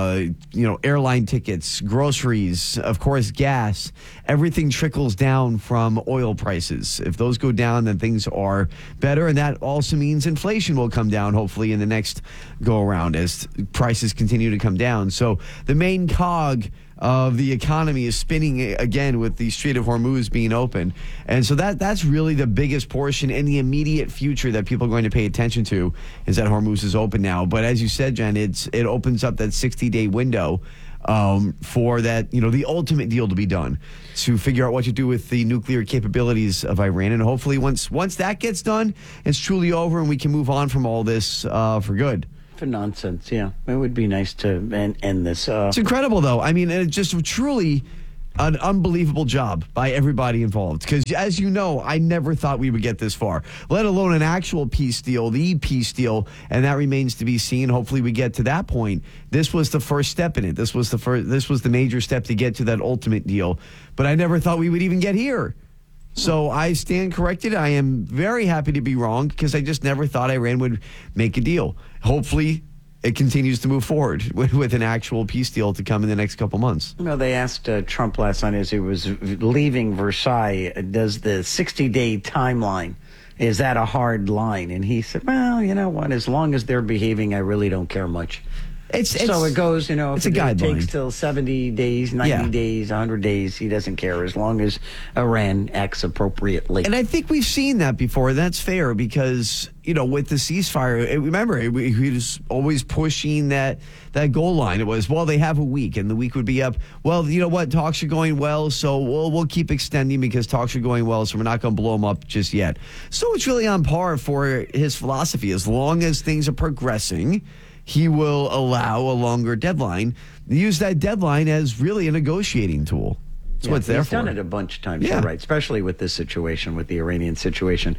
R: Airline tickets, groceries, of course, gas. Everything trickles down from oil prices. If those go down, then things are better. And that also means inflation will come down, hopefully, in the next go-around as prices continue to come down. So the main cog of the economy is spinning again with the Strait of Hormuz being open. And so that's really the biggest portion in the immediate future that people are going to pay attention to, is that Hormuz is open now. But as you said, Jen, it opens up that 60-day window for that, the ultimate deal to be done, to figure out what to do with the nuclear capabilities of Iran. And hopefully once that gets done, it's truly over and we can move on from all this for good.
A: For nonsense, yeah. It would be nice to end this.
R: It's incredible, though. I mean, it's just truly an unbelievable job by everybody involved. Because, as you know, I never thought we would get this far, let alone an actual peace deal, the peace deal, and that remains to be seen. Hopefully we get to that point. This was the first step in it. This was the major step to get to that ultimate deal. But I never thought we would even get here. So I stand corrected. I am very happy to be wrong, because I just never thought Iran would make a deal. Hopefully it continues to move forward with an actual peace deal to come in the next couple months.
A: They asked Trump last night as he was leaving Versailles, does the 60-day timeline, is that a hard line? And he said, well, you know what, as long as they're behaving, I really don't care much. So it goes, if it takes till 70 days, 90 days, 100 days, he doesn't care as long as Iran acts appropriately.
R: And I think we've seen that before. That's fair because, with the ceasefire, remember, he was always pushing that goal line. It was, well, they have a week and the week would be up. Well, you know what? Talks are going well, so we'll keep extending because talks are going well, so we're not going to blow them up just yet. So it's really on par for his philosophy. As long as things are progressing, he will allow a longer deadline. Use that deadline as really a negotiating tool. That's what it's there for.
A: He's done it a bunch of times, you're right, especially with this situation, with the Iranian situation.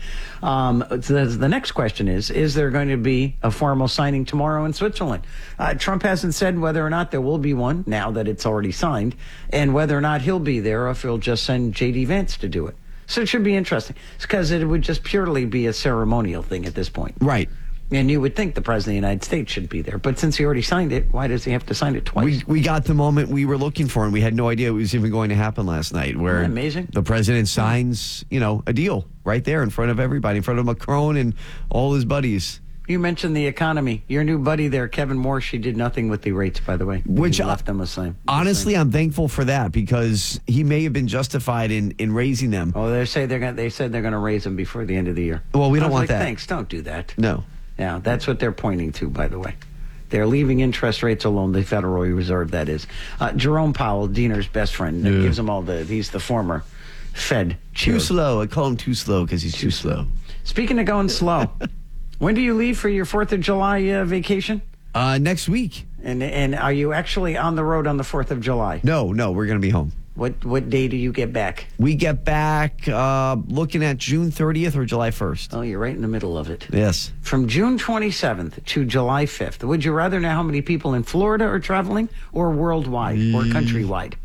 A: The next question is there going to be a formal signing tomorrow in Switzerland? Trump hasn't said whether or not there will be one, now that it's already signed, and whether or not he'll be there or if he'll just send J.D. Vance to do it. So it should be interesting, because it would just purely be a ceremonial thing at this point.
R: Right.
A: And you would think the President of the United States should be there. But since he already signed it, why does he have to sign it twice?
R: We got the moment we were looking for, and we had no idea it was even going to happen last night, where
A: amazing?
R: The President signs, a deal right there in front of everybody, in front of Macron and all his buddies.
A: You mentioned the economy. Your new buddy there, Kevin Moore, she did nothing with the rates, by the way.
R: Which
A: left them the same.
R: Honestly, I'm thankful for that, because he may have been justified in raising them.
A: Oh, they said they're going to raise them before the end of the year.
R: Well, we don't want that.
A: Thanks, don't do that.
R: No.
A: Yeah, that's what they're pointing to, by the way. They're leaving interest rates alone, the Federal Reserve, that is. Jerome Powell, Diener's best friend, gives him he's the former Fed chair.
R: Too slow. I call him too slow because he's too slow.
A: Speaking of going slow, when do you leave for your 4th of July vacation?
R: Next week.
A: And are you actually on the road on the 4th of July?
R: No, we're going to be home.
A: What day do you get back?
R: We get back looking at June 30th or July 1st.
A: Oh, you're right in the middle of it.
R: Yes.
A: From June 27th to July 5th. Would you rather know how many people in Florida are traveling or worldwide or countrywide?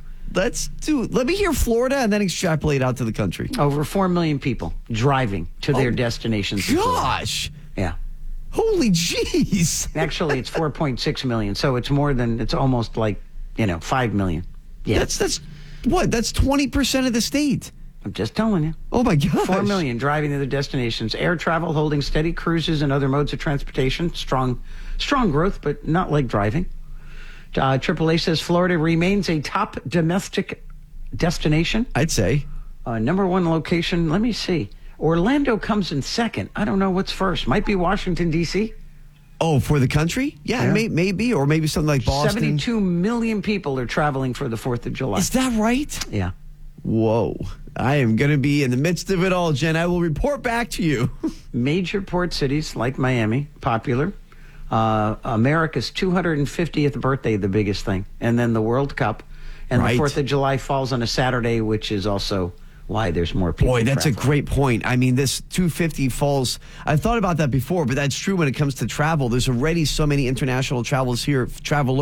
R: Let me hear Florida and then extrapolate out to the country.
A: Over 4 million people driving to their destinations.
R: Gosh.
A: Yeah.
R: Holy jeez.
A: Actually, it's 4.6 million. So it's almost like, 5 million. Yeah.
R: That's what? That's 20% of the state.
A: I'm just telling you.
R: Oh, my gosh.
A: 4 million driving to their destinations. Air travel holding steady. Cruises and other modes of transportation. Strong growth, but not like driving. AAA says Florida remains a top domestic destination.
R: I'd say.
A: Number one location. Let me see. Orlando comes in second. I don't know what's first. Might be Washington, D.C.
R: Oh, for the country? Yeah. Maybe. Or maybe something like Boston.
A: 72 million people are traveling for the 4th of July.
R: Is that right?
A: Yeah.
R: Whoa. I am going to be in the midst of it all, Jen. I will report back to you.
A: Major port cities like Miami, popular. America's 250th birthday, the biggest thing. And then the World Cup. And the 4th of July falls on a Saturday, which is also why there's more people.
R: Boy, that's a great point. I mean, this 250 falls. I thought about that before, but that's true when it comes to travel. There's already so many international travelers here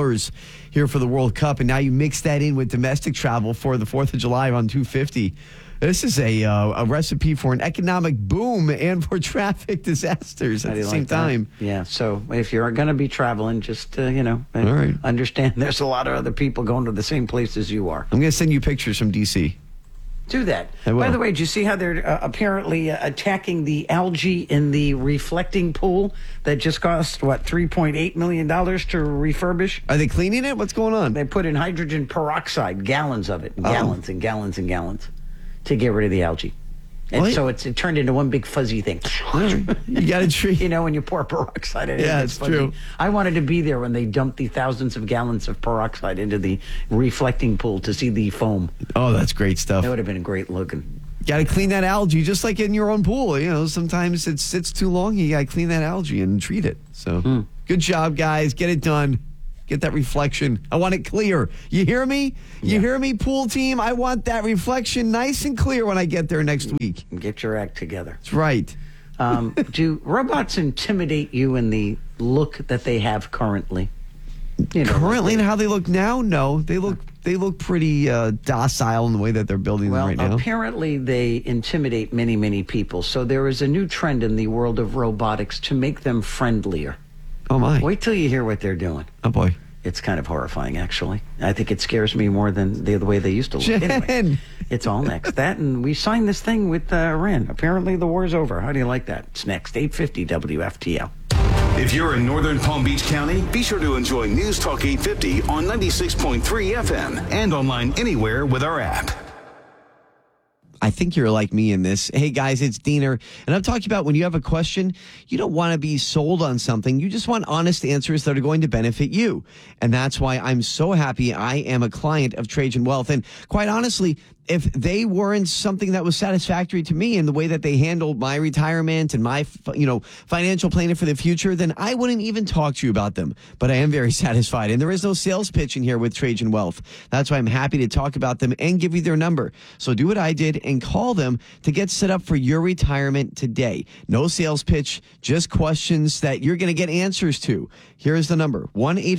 R: for the World Cup, and now you mix that in with domestic travel for the 4th of July on 250. This is a recipe for an economic boom and for traffic disasters at the same time.
A: Yeah, so if you're going to be traveling, just, understand there's a lot of other people going to the same place as you are.
R: I'm going to send you pictures from D.C.
A: Do that. By the way, did you see how they're apparently attacking the algae in the reflecting pool that just cost, $3.8 million to refurbish?
R: Are they cleaning it? What's going on?
A: They put in hydrogen peroxide, gallons of it, gallons and gallons and gallons, to get rid of the algae. And so it turned into one big fuzzy thing.
R: You got to treat.
A: When you pour peroxide in it.
R: Yeah, it's true.
A: I wanted to be there when they dumped the thousands of gallons of peroxide into the reflecting pool to see the foam.
R: Oh, that's great stuff.
A: That would have been great looking.
R: Got to clean that algae just like in your own pool. Sometimes it sits too long. You got to clean that algae and treat it. So good job, guys. Get it done. Get that reflection. I want it clear. You hear me? You hear me, pool team? I want that reflection nice and clear when I get there next week.
A: Get your act together.
R: That's right.
A: Do robots intimidate you in the look that they have currently?
R: Currently and how they look now? No. They look pretty docile in the way that they're building them right now.
A: Apparently they intimidate many, many people. So there is a new trend in the world of robotics to make them friendlier.
R: Oh, my.
A: Wait till you hear what they're doing.
R: Oh, boy.
A: It's kind of horrifying, actually. I think it scares me more than the way they used to look. Anyway, it's all next. That, and we signed this thing with Iran. Apparently the war's over. How do you like that? It's next. 850 WFTL.
U: If you're in northern Palm Beach County, be sure to enjoy News Talk 850 on 96.3 FM and online anywhere with our app.
R: I think you're like me in this. Hey, guys, it's Diener. And I'm talking about when you have a question, you don't want to be sold on something. You just want honest answers that are going to benefit you. And that's why I'm so happy I am a client of Trajan Wealth. And quite honestly, if they weren't something that was satisfactory to me in the way that they handled my retirement and my, financial planning for the future, then I wouldn't even talk to you about them. But I am very satisfied. And there is no sales pitch in here with Trajan Wealth. That's why I'm happy to talk about them and give you their number. So do what I did and call them to get set up for your retirement today. No sales pitch, just questions that you're going to get answers to. Here's the number,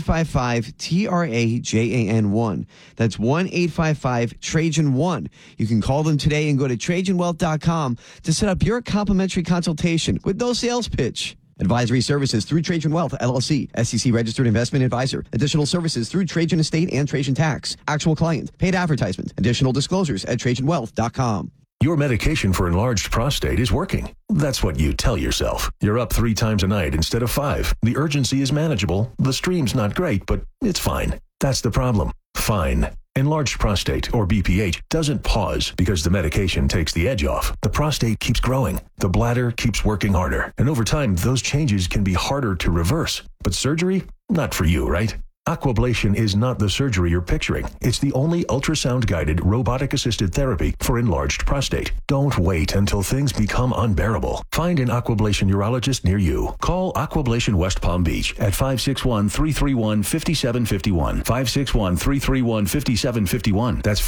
R: 1-855-TRAJAN1. That's 1-855-TRAJAN1. You can call them today and go to TrajanWealth.com to set up your complimentary consultation with no sales pitch. Advisory services through Trajan Wealth, LLC, SEC registered investment advisor. Additional services through Trajan Estate and Trajan Tax. Actual client, paid advertisement. Additional disclosures at TrajanWealth.com.
G: Your medication for enlarged prostate is working. That's what you tell yourself. You're up 3 times a night instead of 5. The urgency is manageable. The stream's not great, but it's fine. That's the problem. Fine. Enlarged prostate, or BPH, doesn't pause because the medication takes the edge off. The prostate keeps growing. The bladder keeps working harder. And over time, those changes can be harder to reverse. But surgery? Not for you, right? Aquablation is not the surgery you're picturing. It's the only ultrasound-guided, robotic-assisted therapy for enlarged prostate. Don't wait until things become unbearable. Find an Aquablation urologist near you. Call Aquablation West Palm Beach at 561-331-5751. 561-331-5751. That's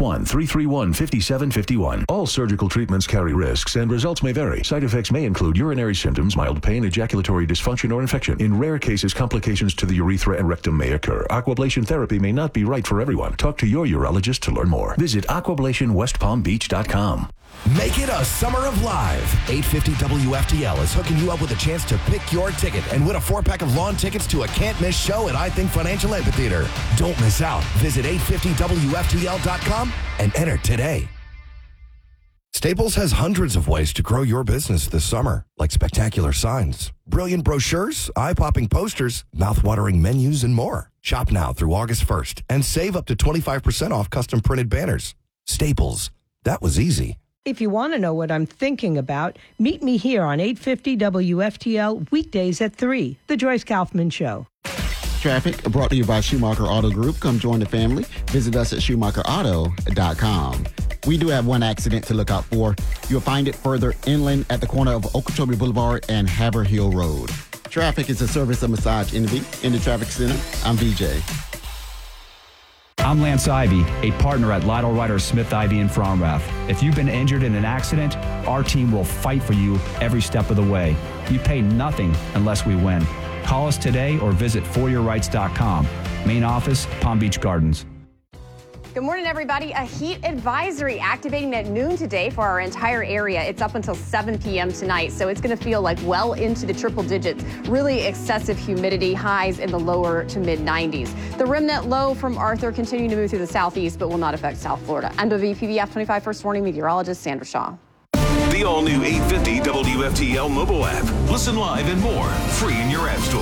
G: 561-331-5751. All surgical treatments carry risks and results may vary. Side effects may include urinary symptoms, mild pain, ejaculatory dysfunction, or infection. In rare cases, complications to the urethra and rectum may occur. Aquablation therapy may not be right for everyone. Talk to your urologist to learn more. Visit aquablationwestpalmbeach.com.
H: Make it a summer of live. 850 WFTL is hooking you up with a chance to pick your ticket and win a 4-pack of lawn tickets to a can't-miss show at I Think Financial Amphitheater. Don't miss out. Visit 850WFTL.com and enter today. Staples has hundreds of ways to grow your business this summer, like spectacular signs, brilliant brochures, eye-popping posters, mouth-watering menus, and more. Shop now through August 1st and save up to 25% off custom printed banners. Staples. That was easy.
M: If you want to know what I'm thinking about, meet me here on 850 WFTL weekdays at 3, The Joyce Kaufman Show.
B: Traffic brought to you by Schumacher Auto Group. Come join the family. Visit us at SchumacherAuto.com. We do have one accident to look out for. You'll find it further inland at the corner of Okeechobee Boulevard and Haverhill Road. Traffic is a service of Massage Envy. In the traffic center, I'm VJ.
Q: I'm Lance Ivy, a partner at Lytle Ryder Smith Ivy in Fromrath. If you've been injured in an accident, our team will fight for you every step of the way. You pay nothing unless we win. Call us today or visit foryourrights.com. Main office, Palm Beach Gardens.
D: Good morning, everybody. A heat advisory activating at noon today for our entire area. It's up until 7 p.m. tonight, so it's going to feel like well into the triple digits. Really excessive humidity, highs in the lower to mid 90s. The remnant low from Arthur continuing to move through the southeast, but will not affect South Florida. I'm WPBF 25 First Warning meteorologist Sandra Shaw.
U: The all-new 850 WFTL mobile app. Listen live and more, free in your app store.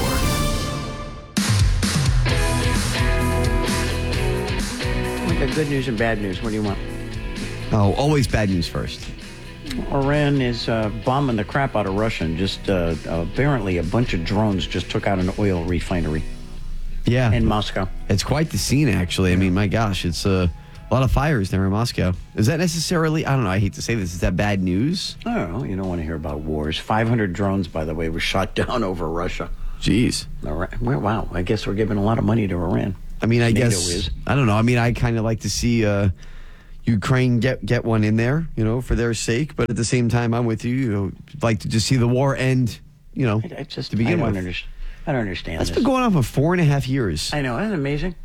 A: We got good news and bad news. What do you want?
R: Oh, always bad news first.
A: Iran is bombing the crap out of Russia, and just apparently a bunch of drones just took out an oil refinery.
R: Yeah.
A: In Moscow.
R: It's quite the scene, actually. I mean, my gosh, it's a lot of fires there in Moscow. Is that necessarily, I don't know, I hate to say this, is that bad news?
A: I don't know. You don't want to hear about wars. 500 drones, by the way, were shot down over Russia.
R: Jeez.
A: Wow. I guess we're giving a lot of money to Iran.
R: I mean, I
A: NATO
R: guess,
A: is.
R: I don't know. I mean, I kind of like to see Ukraine get one in there, for their sake. But at the same time, I'm with you. Like to just see the war end, to begin with.
A: I don't understand
R: That's
A: this.
R: been going on for 4.5 years.
A: I know. Isn't it amazing?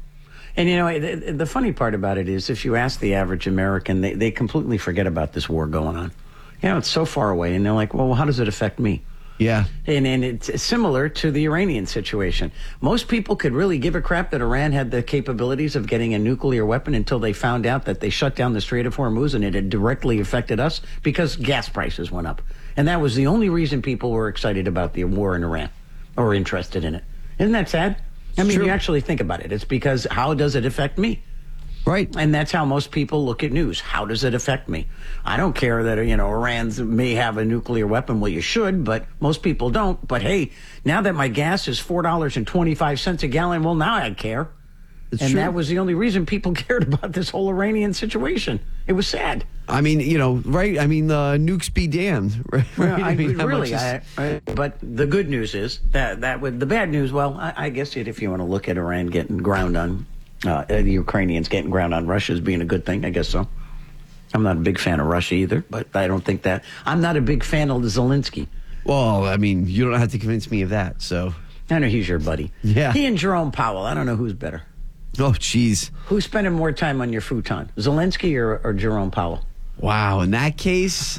A: And, the funny part about it is if you ask the average American, they completely forget about this war going on. It's so far away. And they're like, well, how does it affect me?
R: Yeah.
A: And it's similar to the Iranian situation. Most people could really give a crap that Iran had the capabilities of getting a nuclear weapon until they found out that they shut down the Strait of Hormuz and it had directly affected us because gas prices went up. And that was the only reason people were excited about the war in Iran or interested in it. Isn't that sad? I mean, you actually think about it. It's because how does it affect me?
R: Right.
A: And that's how most people look at news. How does it affect me? I don't care that, Iran may have a nuclear weapon. Well, you should, but most people don't. But hey, now that my gas is $4.25 a gallon, well, now I care.
R: It's
A: and
R: true.
A: that was the only reason people cared about this whole Iranian situation. It was sad.
R: I mean, right? I mean, nukes be damned. Right?
A: Well,
R: I mean, how
A: really,
R: much is-
A: but the good news is that with the bad news, well, I guess if you want to look at Iran getting ground on, the Ukrainians getting ground on Russia as being a good thing, I guess so. I'm not a big fan of Russia either, but I don't think that. I'm not a big fan of Zelensky.
R: Well, I mean, you don't have to convince me of that, so.
A: I know he's your buddy.
R: Yeah.
A: He and Jerome Powell, I don't know who's better.
R: Oh, jeez.
A: Who's spending more time on your futon, Zelensky or Jerome Powell?
R: Wow, in that case,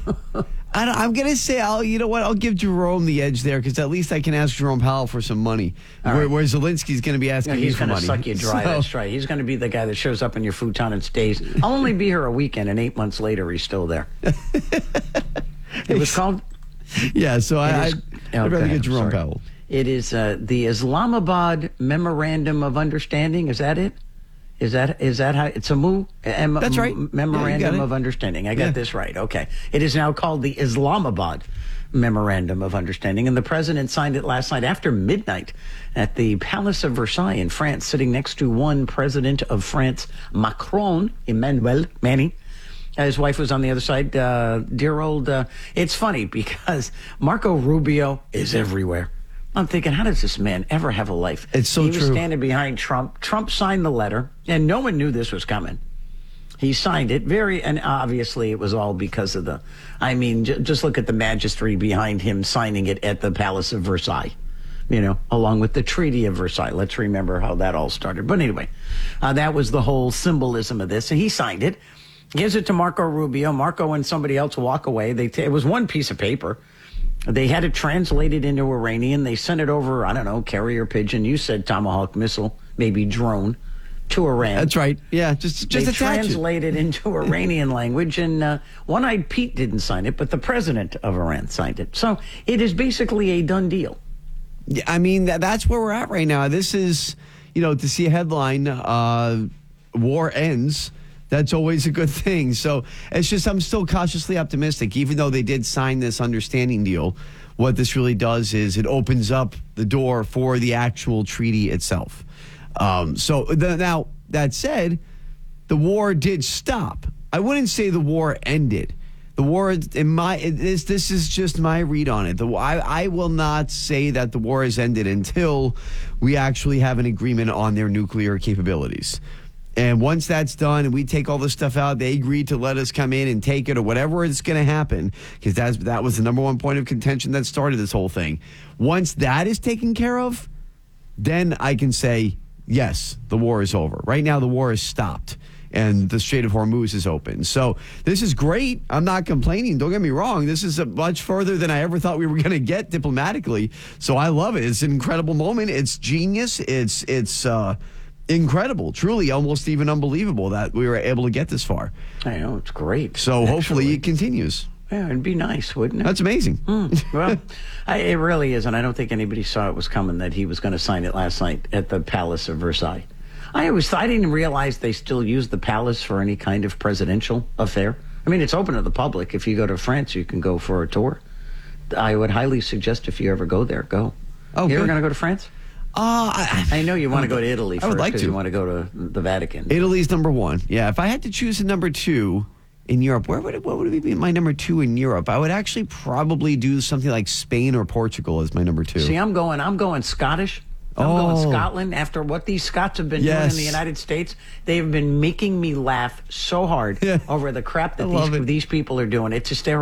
R: I'm going to say, I'll give Jerome the edge there because at least I can ask Jerome Powell for some money, where Zelensky's going to be asking me for money.
A: He's going to suck you dry, that's right. He's going to be the guy that shows up in your futon and stays. I'll only be here a weekend, and 8 months later, he's still there. It was called?
R: Yeah, so I'd rather get Jerome Powell.
A: It is the Islamabad Memorandum of Understanding. Is that it? Is that how it's a That's right. Memorandum of Understanding. I got this right. Okay. It is now called the Islamabad Memorandum of Understanding, and the president signed it last night after midnight at the Palace of Versailles in France, sitting next to one president of France, Macron, Emmanuel Manny. His wife was on the other side. Dear old. It's funny because Marco Rubio is everywhere. I'm thinking, how does this man ever have a life?
R: It's so true.
A: He was standing behind Trump. Trump signed the letter, and no one knew this was coming. He signed it and obviously it was all because of just look at the majesty behind him signing it at the Palace of Versailles, along with the Treaty of Versailles. Let's remember how that all started. But anyway, that was the whole symbolism of this, and he signed it, gives it to Marco Rubio. Marco and somebody else walk away. It was one piece of paper. They had it translated into Iranian. They sent it over, I don't know, carrier pigeon. You said Tomahawk missile, maybe drone, to Iran.
R: That's right. Yeah, just
A: they
R: attach
A: translated into Iranian language, and One-Eyed Pete didn't sign it, but the president of Iran signed it. So it is basically a done deal.
R: Yeah, I mean, that's where we're at right now. This is, to see a headline, war ends. That's always a good thing. So it's just I'm still cautiously optimistic, even though they did sign this understanding deal. What this really does is it opens up the door for the actual treaty itself. Now, that said, the war did stop. I wouldn't say the war ended. The war, this is just my read on it. I will not say that the war has ended until we actually have an agreement on their nuclear capabilities. And once that's done and we take all this stuff out, they agree to let us come in and take it or whatever is going to happen, because that was the number one point of contention that started this whole thing. Once that is taken care of, then I can say, yes, the war is over. Right now, the war is stopped. and the Strait of Hormuz is open. So this is great. I'm not complaining. Don't get me wrong. This is much further than I ever thought we were going to get diplomatically. So I love it. It's an incredible moment. It's genius. It's incredible, truly almost even unbelievable that we were able to get this far.
A: I know, it's great.
R: So hopefully it continues.
A: Yeah, it'd be nice, wouldn't it?
R: That's amazing.
A: Well, it really is, and I don't think anybody saw it was coming that he was going to sign it last night at the Palace of Versailles. I didn't realize they still use the palace for any kind of presidential affair. I mean, it's open to the public. If you go to France, you can go for a tour. I would highly suggest if you ever go there, go.
R: Oh,
A: you ever
R: good.
A: going to go to France? I know you want to go to Italy first.
R: I would like to.
A: You want to go to the Vatican.
R: Italy's number one. Yeah, if I had to choose a number two in Europe, what would it be my number two in Europe? I would actually probably do something like Spain or Portugal as my number two.
A: See, I'm going Scottish. I'm going Scotland. After what these Scots have been doing in the United States, they've been making me laugh so hard over the crap that these people are doing. It's hysterical.